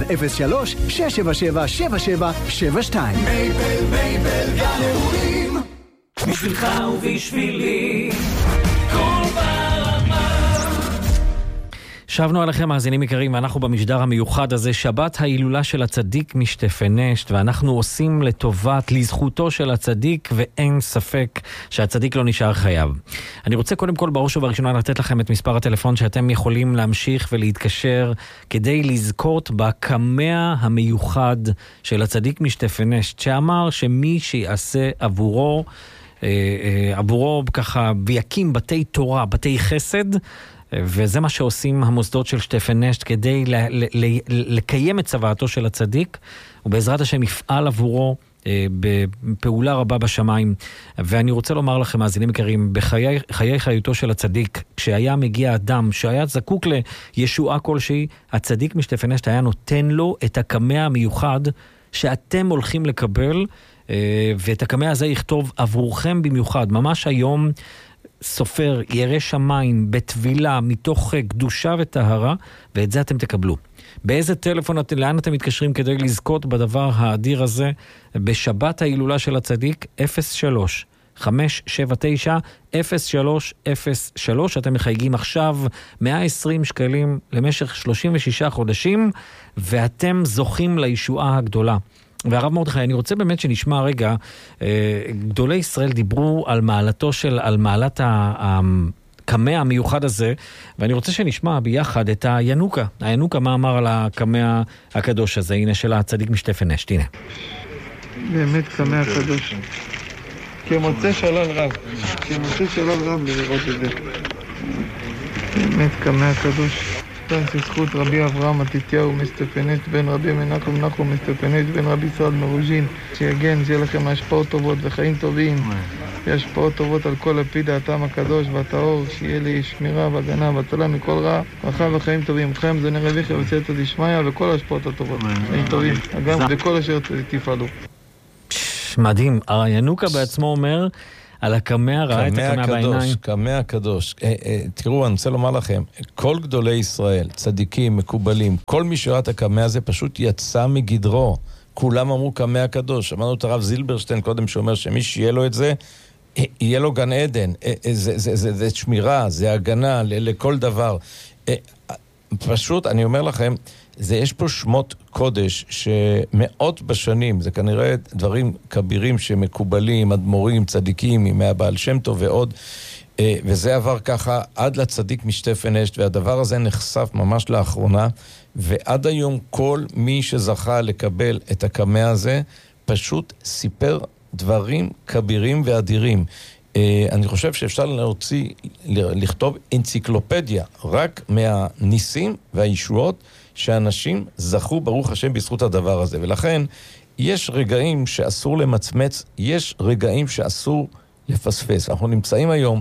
03-677-7772. מייבל, גן אירועים. בשבילך ובשבילי, כל ברמה. שבנו עליכם מאזינים יקרים, ואנחנו במשדר המיוחד הזה, שבת ההילולה של הצדיק משטפנשט, ואנחנו עושים לזכותו של הצדיק, ואין ספק שהצדיק לא נשאר חייב. אני רוצה קודם כל בראש ובראשונה לתת לכם את מספר הטלפון שאתם יכולים להמשיך ולהתקשר, כדי לזכות בקמע המיוחד של הצדיק משטפנשט, שאמר שמי שיעשה עבורו ככה ויקים בתי תורה, בתי חסד, וזה מה שעושים המוסדות של שטפנשט כדי לקיים את צוואתו של הצדיק, ובעזרת השם יפעל עבורו בפעולה רבה בשמיים. ואני רוצה לומר לכם, מאזינים יקרים, בחיי חיותו של הצדיק, כשהיה מגיע אדם שהיה זקוק לישועה כלשהי, הצדיק משטפנשט היה נותן לו את הקמע המיוחד שאתם הולכים לקבל, ואת הקמע הזה יכתוב עבורכם במיוחד. ממש היום סופר ירא שמיים בתבילה מתוך קדושה וטהרה, ואת זה אתם תקבלו. באיזה טלפון, לאן אתם מתקשרים כדי לזכות בדבר האדיר הזה? בשבת ההילולה של הצדיק, 03-579-0303. אתם מחייגים עכשיו 120 שקלים למשך 36 חודשים, ואתם זוכים לישועה הגדולה. והרב מרדכי, אני רוצה באמת שנשמע רגע, גדולי ישראל דיברו על מעלת הקמע המיוחד הזה, ואני רוצה שנשמע ביחד את הינוקה. הינוקה מה אמר על הקמע הקדוש הזה, הנה של הצדיק משטפנשט, הנה. באמת קמא הקדוש. כמוצא שלל רב. כמוצא שלל רב לראות את זה. באמת קמא הקדוש. זכות רבי אברהם מתתיהו מסטפנט בן רבי מנחם נחום מסטפנט בן רבי סעד מרוז'ין, שיגן, שיהיה לכם השפעות טובות וחיים טובים, השפעות טובות על כל לפי דעתם הקדוש והטהור, שיהיה לי שמירה והגנה והצלה מכל רע, ברכה וחיים טובים. חיים זוני רביך וסייעתא דשמיא וכל ההשפעות הטובות, חיים טובים, גם וכל אשר תפעלו. מדהים, ינוקה בעצמו אומר על הקמא ראה את הקמא בעיניים. קמא הקדוש. תראו, אני רוצה לומר לכם, כל גדולי ישראל, צדיקים, מקובלים, כל מי שראה את הקמא הזה פשוט יצא מגדרו. כולם אמרו קמא הקדוש. אמרנו את הרב זילברשטיין קודם שאומר שמי שיהיה לו את זה, יהיה לו גן עדן. זה שמירה, זה הגנה לכל דבר. פשוט, אני אומר לכם, יש פה שמות קודש שמאות בשנים, זה כנראה דברים כבירים שמקובלים, אדמו"רים, צדיקים, ימי הבעל שם טוב ועוד, וזה עבר ככה עד לצדיק משטפן אשת, והדבר הזה נחשף ממש לאחרונה, ועד היום כל מי שזכה לקבל את הקמא הזה, פשוט סיפר דברים כבירים ואדירים. אני חושב שאפשר לכתוב אנציקלופדיה רק מהניסים והישועות שאנשים זכו ברוך השם בזכות הדבר הזה. ולכן יש רגעים שאסור למצמץ, יש רגעים שאסור לפספס. אנחנו נמצאים היום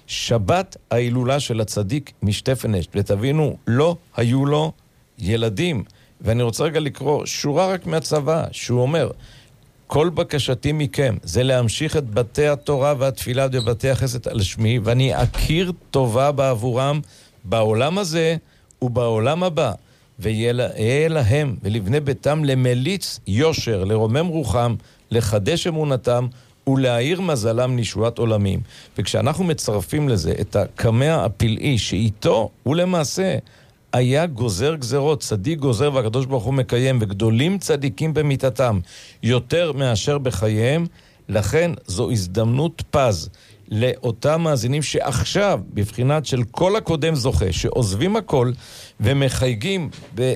שבת ההילולה של הצדיק משטפן אשת, ותבינו, לא היו לו ילדים. ואני רוצה רגע לקרוא שורה רק מהצבא, שהוא אומר, כל בקשתי מכם זה להמשיך את בתי התורה והתפילה ובתי החסד על שמי, ואני אכיר טובה בעבורם בעולם הזה ובעולם הבא, ויהיה להם ולבני ביתם למליץ יושר, לרומם רוחם, לחדש אמונתם ולהאיר מזלם נשועת עולמים. וכשאנחנו מצרפים לזה את הקמא הפלאי שאיתו הוא למעשה היה גוזר גזרות, צדיק גוזר והקדוש ברוך הוא מקיים, וגדולים צדיקים במיתתם יותר מאשר בחייהם, לכן זו הזדמנות פז לאותם מאזינים שעכשיו בבחינת של כל הקודם זוכה, שעוזבים הכל ומחייגים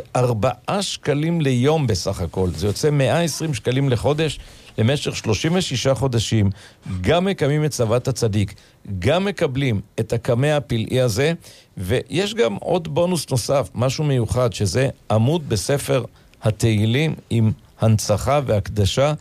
ב4 שקלים ליום בסך הכל, זה יוצא 120 שקלים לחודש, למשך 36 חודשים, גם מקיימים את צוות הצדיק, גם מקבלים את הקמא הפלאי הזה, ויש גם עוד בונוס נוסף, משהו מיוחד, שזה עמוד בספר התהילים עם הנצחה והקדשה,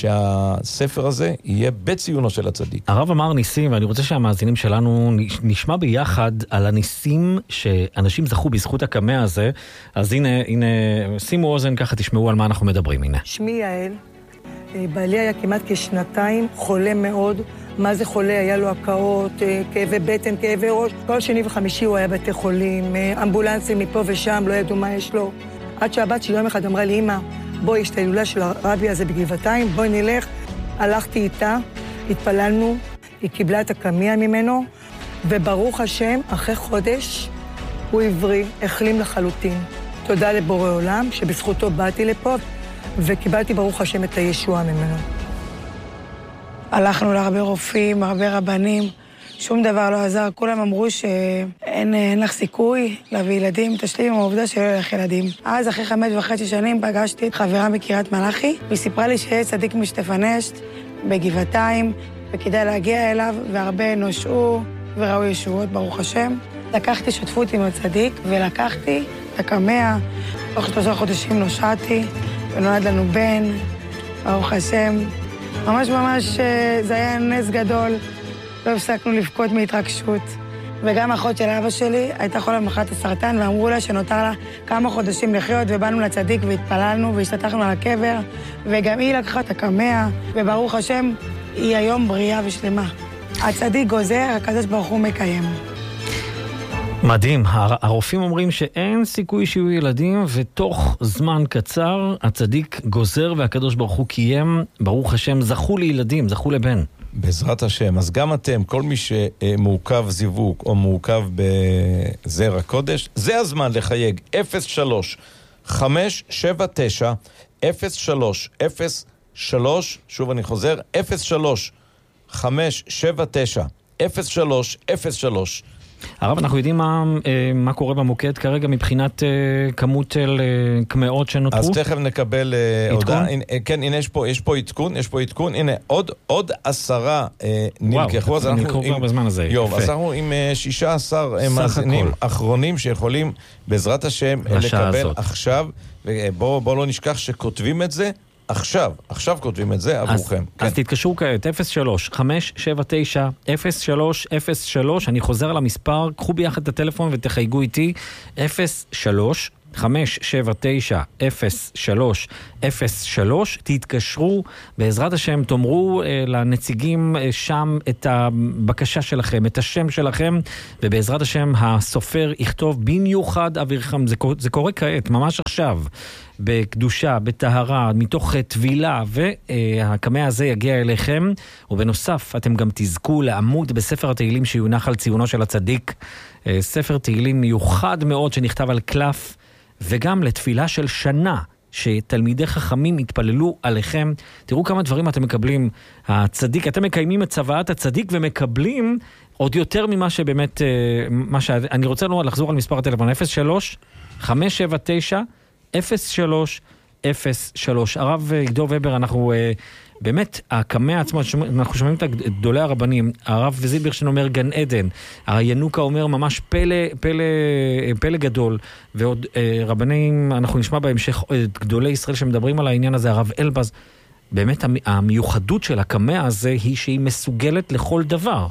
שהספר הזה יהיה בציונו של הצדיק. הרב אמר ניסים, ואני רוצה שהמאזינים שלנו נשמע ביחד על הניסים שאנשים זכו בזכות הקמא הזה, אז הנה, שימו אוזן ככה, תשמעו על מה אנחנו מדברים, הנה. שמי יעל. בעלי היה כמעט כשנתיים, חולה מאוד. מה זה חולה? היה לו הקאות, כאבי בטן, כאבי ראש. כל שני וחמישי הוא היה בתי חולים, אמבולנסים מפה ושם, לא ידעו מה יש לו. עד שהבת שלי יום אחד אמרה לי, אמא, בואי, יש את ההילולה של הרבי הזה בגבעתיים, בואי נלך. הלכתי איתה, התפללנו, היא קיבלה את הקמע ממנו, וברוך השם, אחרי חודש, הוא עברי, החלים לחלוטין. תודה לבורא עולם, שבזכותו באתי לפה, וקיבלתי ברוך השם את הישועה ממנו. הלכנו להרבה רופאים, הרבה רבנים, שום דבר לא עזר. כולם אמרו שאין לך סיכוי להביא ילדים, תשלים עם העובדה שלא יהיה לך ילדים. אז אחרי 5.5 שנים פגשתי את חברה מקריית מלאכי, והיא סיפרה לי שיש צדיק משטפן אשת בגבעתיים, וכדאי להגיע אליו, והרבה נושעו וראו ישועות, ברוך השם. לקחתי שותפות עם הצדיק, ולקחתי את הקמע. תוך 3 חודשים נושעתי, ונולד לנו בן, ברוך השם. ממש זה היה נס גדול, לא הפסקנו לבכות מהתרגשות. וגם אחות של אבא שלי הייתה חולה במחלת הסרטן, ואמרו לה שנותר לה כמה חודשים לחיות, ובאנו לצדיק והתפללנו והשתתחנו על הקבר, וגם היא לקחה את הקמע, וברוך השם, היא היום בריאה ושלמה. הצדיק גוזר, הקדוש ברוך הוא מקיים. מדהים, הרופאים אומרים שאין סיכוי שיהיו ילדים, ותוך זמן קצר הצדיק גוזר והקדוש ברוך הוא קיים, ברוך השם, זכו לילדים, זכו לבן. בעזרת השם. אז גם אתם, כל מי שמעוכב זיווג או מעוכב בזרע קודש, זה הזמן לחייג 03-579-0303, שוב אני חוזר, 03-579-0303. הרב, אנחנו יודעים מה קורה במוקד כרגע מבחינת כמות של קמאות שנותרו? אז תכף נקבל הודעה. כן, הנה יש פה עדכון, הנה עוד 10 נלקחו. וואו, נלקחו כבר בזמן הזה. אז אנחנו עם 16 מאזינים אחרונים שיכולים בעזרת השם לקבל עכשיו, ובואו לא נשכח שכותבים את זה עכשיו כותבים את זה עבורכם. אז תתקשרו כעת, 03-579-0303, אני חוזר על המספר, קחו ביחד את הטלפון ותחייגו איתי, 03-579-0303, תתקשרו, בעזרת השם תאמרו לנציגים שם את הבקשה שלכם, את השם שלכם, ובעזרת השם הסופר יכתוב במיוחד אבירכם, זה קורה כעת, ממש עכשיו. בקדושה, בטהרה, מתוך תבילה, והקמע הזה יגיע אליכם, ובנוסף אתם גם תזכו לעמוד בספר התהילים שיונח על ציונו של הצדיק, ספר תהילים מיוחד מאוד שנכתב על קלף, וגם לתפילה של שנה, שתלמידי חכמים יתפללו עליכם. תראו כמה דברים אתם מקבלים. הצדיק, אתם מקיימים את צוואת הצדיק ומקבלים עוד יותר ממה שבאמת, אני רוצה לחזור על מספר הטלפון, 03-579-0303. הרב עידו ובר, אנחנו באמת, הקמע עצמו, אנחנו שומעים את גדולי הרבנים, הרב זילברשטיין אומר גן עדן, הינוקה אומר ממש פלא גדול, ועוד רבנים, אנחנו נשמע בהמשך את גדולי ישראל שמדברים על העניין הזה, הרב אלבז, באמת המיוחדות של הקמע הזה היא שהיא מסוגלת לכל דבר.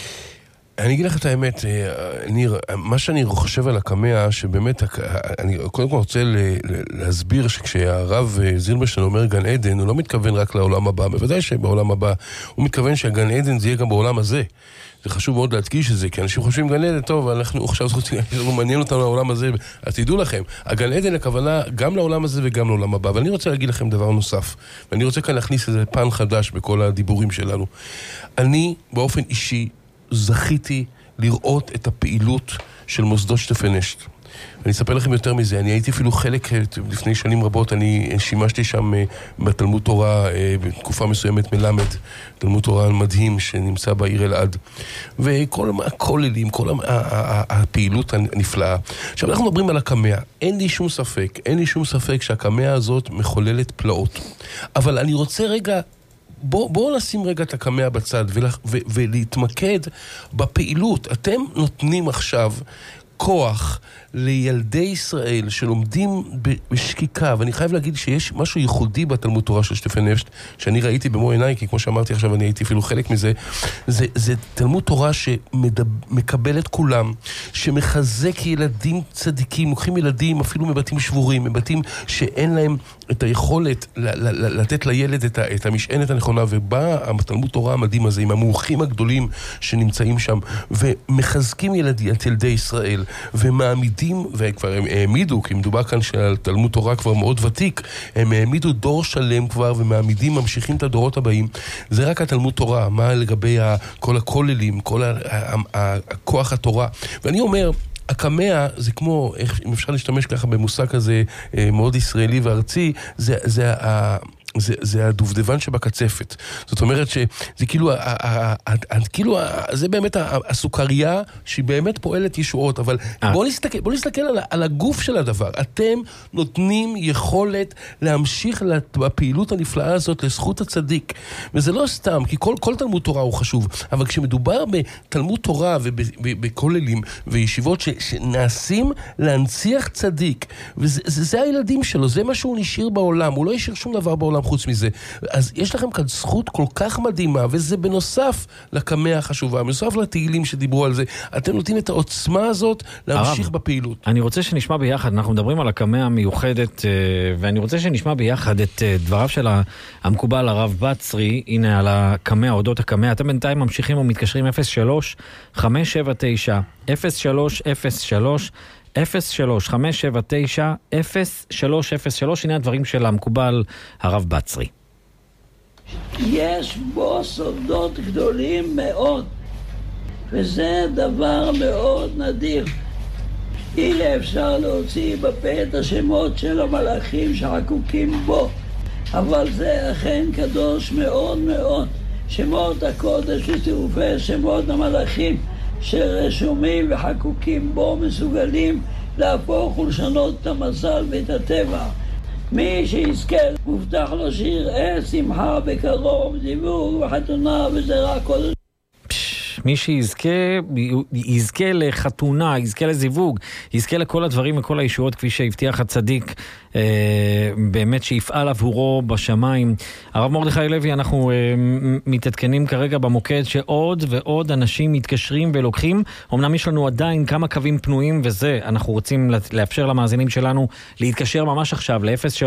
אני אגיד לך את האמת, ניר, מה שאני חושב על הקמע, שבאמת, אני קודם כל רוצה להסביר שכשהרב זילברשטיין אומר גן עדן, הוא לא מתכוון רק לעולם הבא, בוודאי שבעולם הבא, הוא מתכוון שהגן עדן זה יהיה גם בעולם הזה. זה חשוב מאוד להדגיש את זה, כי אנשים חושבים גן עדן, טוב, אנחנו עכשיו מעניין אותנו לעולם הזה, אז תדעו לכם, הגן עדן הכוונה גם לעולם הזה וגם לעולם הבא, אבל אני רוצה להגיד לכם דבר נוסף, ואני רוצה כאן להכניס איזה פן חדש בכל הדיבורים שלנו. אני, באופן אישי, זכיתי לראות את הפעילות של מוסדות שטפנשט. אני אספר לכם יותר מזה, אני הייתי אפילו חלק, לפני שנים רבות, אני שימשתי שם בתלמוד תורה, בתקופה מסוימת מלמד, תלמוד תורה מדהים שנמצא בעיר אלעד, וכל הכוללים, כל הפעילות הנפלאה. עכשיו אנחנו מדברים על הקמע, אין לי שום ספק שהקמע הזאת מחוללת פלאות, אבל אני רוצה רגע, בואו נשים רגע את הקמע בצד ולהתמקד בפעילות. אתם נותנים עכשיו כוח לילדי ישראל שלומדים בשקיקה, ואני חייב להגיד שיש משהו ייחודי בתלמוד תורה של שטפנשט, שאני ראיתי במו עיניי, כי כמו שאמרתי עכשיו, אני הייתי אפילו חלק מזה, זה תלמוד תורה שמקבל את כולם, שמחזק ילדים צדיקים, לוקחים ילדים אפילו מבתים שבורים, מבתים שאין להם את היכולת לתת לילד את המשענת הנכונה, ובא התלמוד תורה המדהים הזה, עם המומחים הגדולים שנמצאים שם, ומחזקים את ילדי ישראל, ומעמידים, וכבר הם העמידו, כי מדובר כאן של תלמוד תורה כבר מאוד ותיק, הם העמידו דור שלם כבר, ומעמידים, ממשיכים את הדורות הבאים. זה רק התלמוד תורה, מה לגבי כל הכוללים, כל הכוח התורה. ואני אומר, הקמע זה כמו, אם אפשר להשתמש ככה במושג כזה מאוד ישראלי וארצי, זה הדובדבן שבקצפת. זאת אומרת שזה כאילו, זה באמת הסוכריה שהיא באמת פועלת ישועות, אבל בואו נסתכל על הגוף של הדבר. אתם נותנים יכולת להמשיך בפעילות הנפלאה הזאת לזכות הצדיק. וזה לא סתם, כי כל תלמוד תורה הוא חשוב, אבל כשמדובר בתלמוד תורה ובכוללים וישיבות שנעשים להנציח צדיק, וזה הילדים שלו, זה מה שהוא נשאיר בעולם, הוא לא ישאיר שום דבר בעולם חוץ מזה. אז יש לכם כאן זכות כל כך מדהימה, וזה בנוסף לקמע החשובה, בנוסף לתהילים שדיברו על זה. אתם נותנים את העוצמה הזאת להמשיך בפעילות. אני רוצה שנשמע ביחד, אנחנו מדברים על הקמע המיוחדת, ואני רוצה שנשמע ביחד את דבריו של המקובל הרב בצרי, הנה על הקמע, אודות הקמע. אתם בינתיים ממשיכים ומתקשרים 03-579-0303, 03-579-0303, הנה הדברים של המקובל הרב בצרי. יש בו סודות גדולים מאוד, וזה דבר מאוד נדיר. אי אפשר להוציא בפה את השמות של המלאכים שחקוקים בו, אבל זה אכן קדוש מאוד מאוד. שמות הקודש וצירופי שמות המלאכים שרשומים וחקוקים בו מסוגלים להפוך ולשנות את המזל ואת הטבע. מי שיזכה, מובטח לו שיראה שמחה בקרוב, זיווג וחתונה וזרע קודש. מי שיזכה לחתונה, יזכה לזיווג, יזכה לכל הדברים וכל הישועות כפי שהבטיח הצדיק, באמת שיפעל עבורו בשמיים. הרב מרדכי לוי, אנחנו מתעדכנים כרגע במוקד שעוד ועוד אנשים מתקשרים ולוקחים. אמנם יש לנו עדיין כמה קווים פנויים וזה, אנחנו רוצים לאפשר למאזינים שלנו להתקשר ממש עכשיו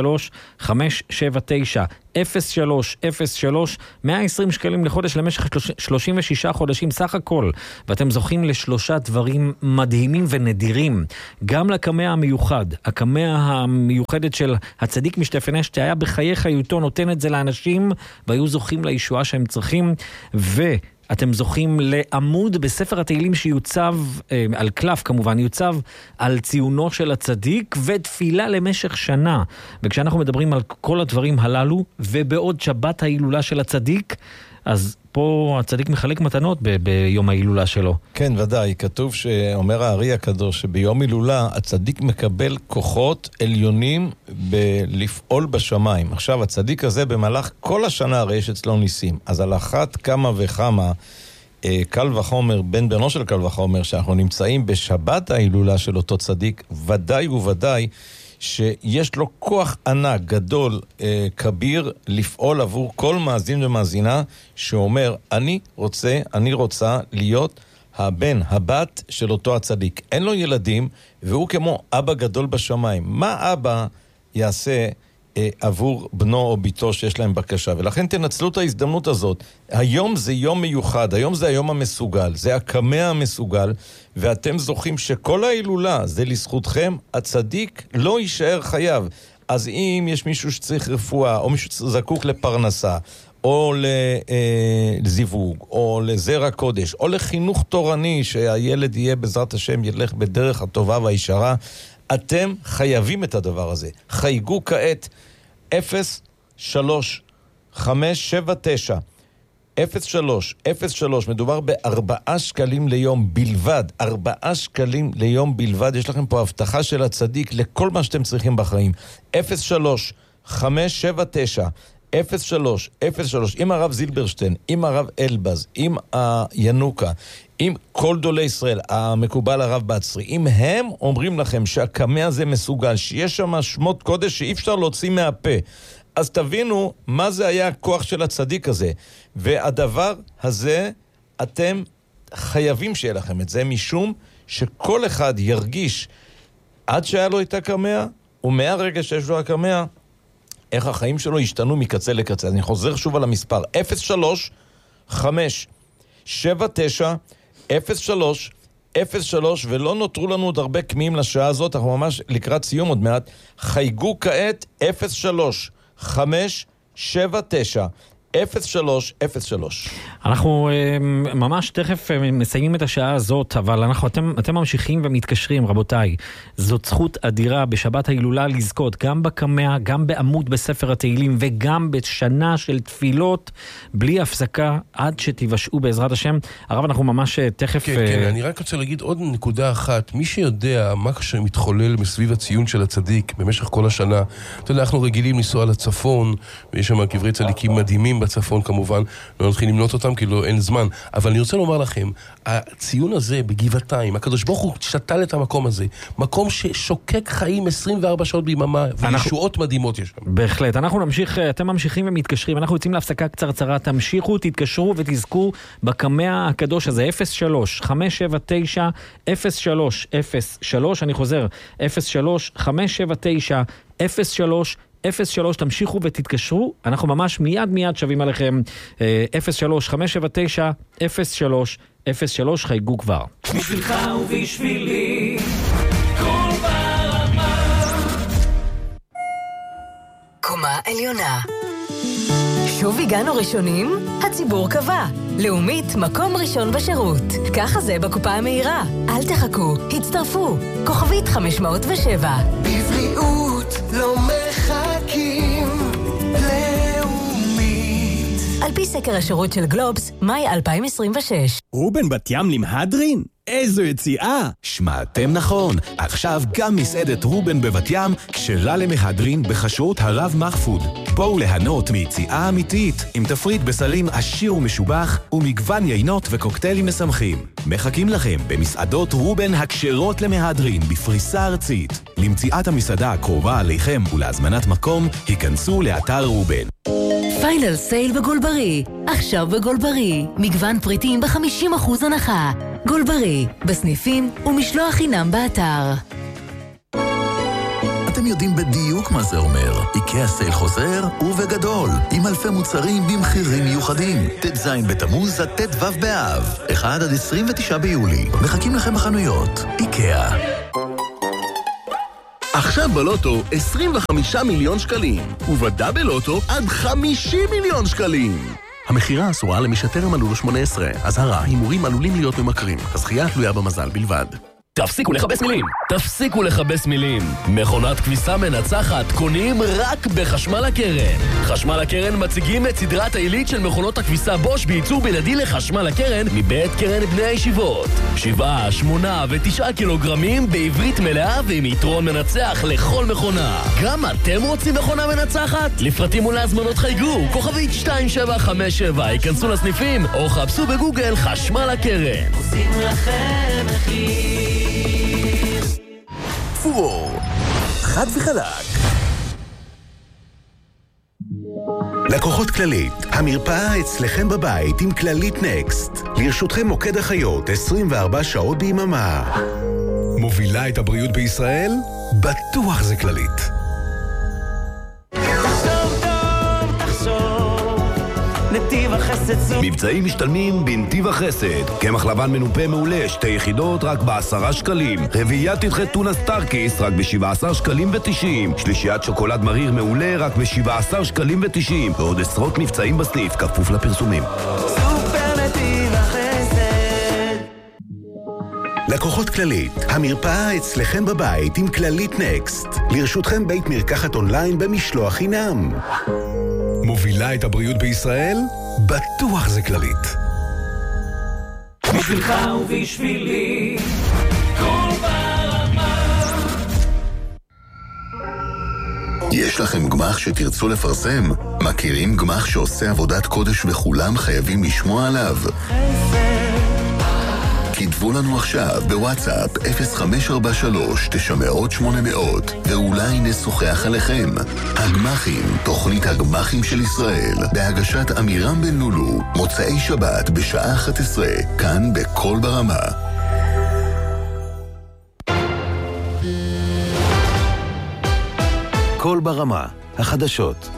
ל-03-579-0303, 120 שקלים לחודש למשך 36 חודשים סך הכל, ואתם זוכים לשלושה דברים מדהימים ונדירים. גם לקמע המיוחד, הקמע המיוחדת של הצדיק משטפן אשת, שהיה בחיי חיותו נותן את זה לאנשים והיו זוכים לישועה שהם צריכים, אתם זוכים לעמוד בספר התהילים שיוצב על קלף, כמובן יוצב על ציונו של הצדיק, ותפילה למשך שנה. וכשאנחנו מדברים על כל הדברים הללו, ובעוד שבת ההילולה של הצדיק, אז פה הצדיק מחלק מתנות ביום ההילולה שלו. כן, ודאי. כתוב שאומר הארי הקדוש שביום הילולה הצדיק מקבל כוחות עליונים לפעול בשמיים. עכשיו, הצדיק הזה במהלך כל השנה הרי יש אצלו ניסים. אז על אחת כמה וכמה, קל וחומר, בן בנו של קל וחומר, שאנחנו נמצאים בשבת ההילולה של אותו צדיק, ודאי וודאי שיש לו כוח ענק, גדול, כביר, לפעול עבור כל מאזין ומאזינה שאומר, אני רוצה להיות הבן, הבת של אותו הצדיק. אין לו ילדים, והוא כמו אבא גדול בשמיים. מה אבא יעשה עבור בנו או ביתו שיש להם בקשה? ולכן תנצלו את ההזדמנות הזאת. היום זה יום מיוחד, היום זה היום המסוגל, זה הקמע המסוגל, ואתם זוכים שכל ההילולה זה לזכותכם, הצדיק לא יישאר חייב. אז אם יש מישהו שצריך רפואה, או מישהו שזקוק לפרנסה, או לזיווג, או לזרע קודש, או לחינוך תורני, שהילד יהיה בעזרת השם ילך בדרך הטובה והישרה, אתם חייבים את הדבר הזה. חייגו כעת 03-579-0303, מדובר ב4 שקלים ליום בלבד, 4 שקלים ליום בלבד. יש לכם פה הבטחה של הצדיק לכל מה שאתם צריכים בחיים. 03-579-0303, עם הרב זילברשטיין, עם הרב אלבז, עם הינוקה, עם כל גדולי ישראל, המקובל הרב בצרי, אם הם אומרים לכם שהקמע הזה מסוגל, שיש שם שמות קודש שאי אפשר להוציא מהפה, אז תבינו מה זה היה הכוח של הצדיק הזה. והדבר הזה, אתם חייבים שיהיה לכם את זה, משום שכל אחד ירגיש עד שהיה לו את הקמע, ומהרגע שיש לו הקמע, איך החיים שלו השתנו מקצה לקצה. אז אני חוזר שוב על המספר, 03-579-0303, ולא נותרו לנו עוד הרבה קמים לשעה הזאת, אנחנו ממש לקראת סיום עוד מעט. חייגו כעת 03-579-0303. אנחנו ממש תכף מסיימים את השעה הזאת, אבל אתם ממשיכים ומתקשרים, רבותיי. זאת זכות אדירה בשבת ההילולה לזכות גם בקמע, גם בעמוד בספר התהילים, וגם בשנה של תפילות בלי הפסקה עד שתיוושעו בעזרת השם. הרב, אנחנו ממש תכף... כן, אני רק רוצה להגיד עוד נקודה אחת. מי שיודע מה שמתחולל מסביב הציון של הצדיק במשך כל השנה, אתה יודע, אנחנו רגילים לנסוע לצפון, ויש שם קברי צדיקים מדהימים בצפון כמובן, לא נתחיל למנות אותם כי אין זמן, אבל אני רוצה לומר לכם, הציון הזה בגבעתיים, הקדוש ברוך הוא שתל את המקום הזה, מקום ששוקק חיים 24 שעות ביממה, וישועות מדהימות יש שם. בהחלט, אנחנו נמשיך, אתם ממשיכים ומתקשרים, אנחנו יוצאים להפסקה קצרצרה, תמשיכו, תתקשרו ותזכו בקמע הקדוש הזה, 03-579-0303, אני חוזר, 03-579-0303, 03, תמשיכו ותתקשרו, אנחנו ממש מיד שווים עליכם. 03-579-0303, חייגו כבר. בשבילך ובשבילי כל ברמה. קומה עליונה. שוב הגענו ראשונים? הציבור קבע. לאומית, מקום ראשון בשירות. ככה זה בקופה המהירה. אל תחכו, הצטרפו. כוכבית 507. בבריאות לא מחכים. לאומית. על פי סקר השירות של גלובס, מאי 2026. רובן בת ים למהדרין? איזו יציאה! שמעתם נכון, עכשיו גם מסעדת רובן בבת ים כשלה למהדרין בחשרות הרב מחפוד. בואו ליהנות מיציאה אמיתית עם תפריט בסלים עשיר ומשובח ומגוון יינות וקוקטיילים משמחים. מחכים לכם במסעדות רובן הכשרות למהדרין בפריסה ארצית. למציאת המסעדה הקרובה עליכם ולהזמנת מקום, היכנסו לאתר רובן. פיינל סייל בגולברי. עכשיו בגולברי. מגוון פריטים ב-50% הנחה. גולברי, בסניפים ומשלוח חינם באתר. אתם יודעים בדיוק מה זה אומר. איקאה סייל חוזר ובגדול, עם אלפי מוצרים במחירים מיוחדים. ט"ז בתמוז עד ט"ו באב, 1 עד 29 ביולי. מחכים לכם בחנויות. איקאה. עכשיו בלוטו 25 מיליון שקלים, ובדאבל לוטו עד 50 מיליון שקלים. המחירה אסורה למי שטרם מלאו לו 18. אזהרה, הימורים עלולים להיות ממכרים. הזכייה תלויה במזל בלבד. תפסיקו לחבש מילים! תפסיקו לחבש מילים! מכונת כביסה מנצחת קונים רק בחשמל הקרן. חשמל הקרן מציגים את סדרת העילית של מכונות הכביסה בוש בייצור בלעדי לחשמל הקרן מבית קרן בני הישיבות. 7, 8 ו9 קילוגרמים בעברית מלאה ועם יתרון מנצח לכל מכונה. גם אתם רוצים מכונה מנצחת? לפרטים ולהזמנות חייגו כוכבית 2757, ייכנסו לסניפים או חפשו בגוגל חשמל הקרן. עושים לכם מחיר. פורור, חד וחלק. לקוחות כללית, המרפאה אצלכם בבית עם כללית נקסט. לרשותכם מוקד החיות 24 שעות ביממה. מובילה את הבריאות בישראל? בטוח זה כללית. נתיב החסד. מבצעים משתלמים בנתיב החסד. קמח לבן מנופה מעולה, 2 יחידות רק ב10 שקלים. רביעיית תדחה טונה סטארקיסט רק ב17 שקלים ו90. שלישיית שוקולד מריר מעולה רק ב17 שקלים ו90. ועוד עשרות מבצעים בסניף, כפוף לפרסומים. סופר נתיב החסד. לקוחות כללית, המרפאה אצלכם בבית עם כללית נקסט. לרשותכם בית מרקחת אונליין במשלוח חינם. מובילה את הבריאות בישראל? בטוח זה כללית. בשבילך ובשבילי, כל ברמה. יש לכם גמח שתרצו לפרסם? מכירים גמח שעושה עבודת קודש וכולם חייבים לשמוע עליו? כתבו לנו עכשיו בוואטסאפ 0543-900-800 ואולי נשוחח עליכם. הגמחים, תוכנית הגמחים של ישראל, בהגשת אמירם בן לולו, מוצאי שבת בשעה 11, כאן בכל ברמה. כל ברמה, החדשות.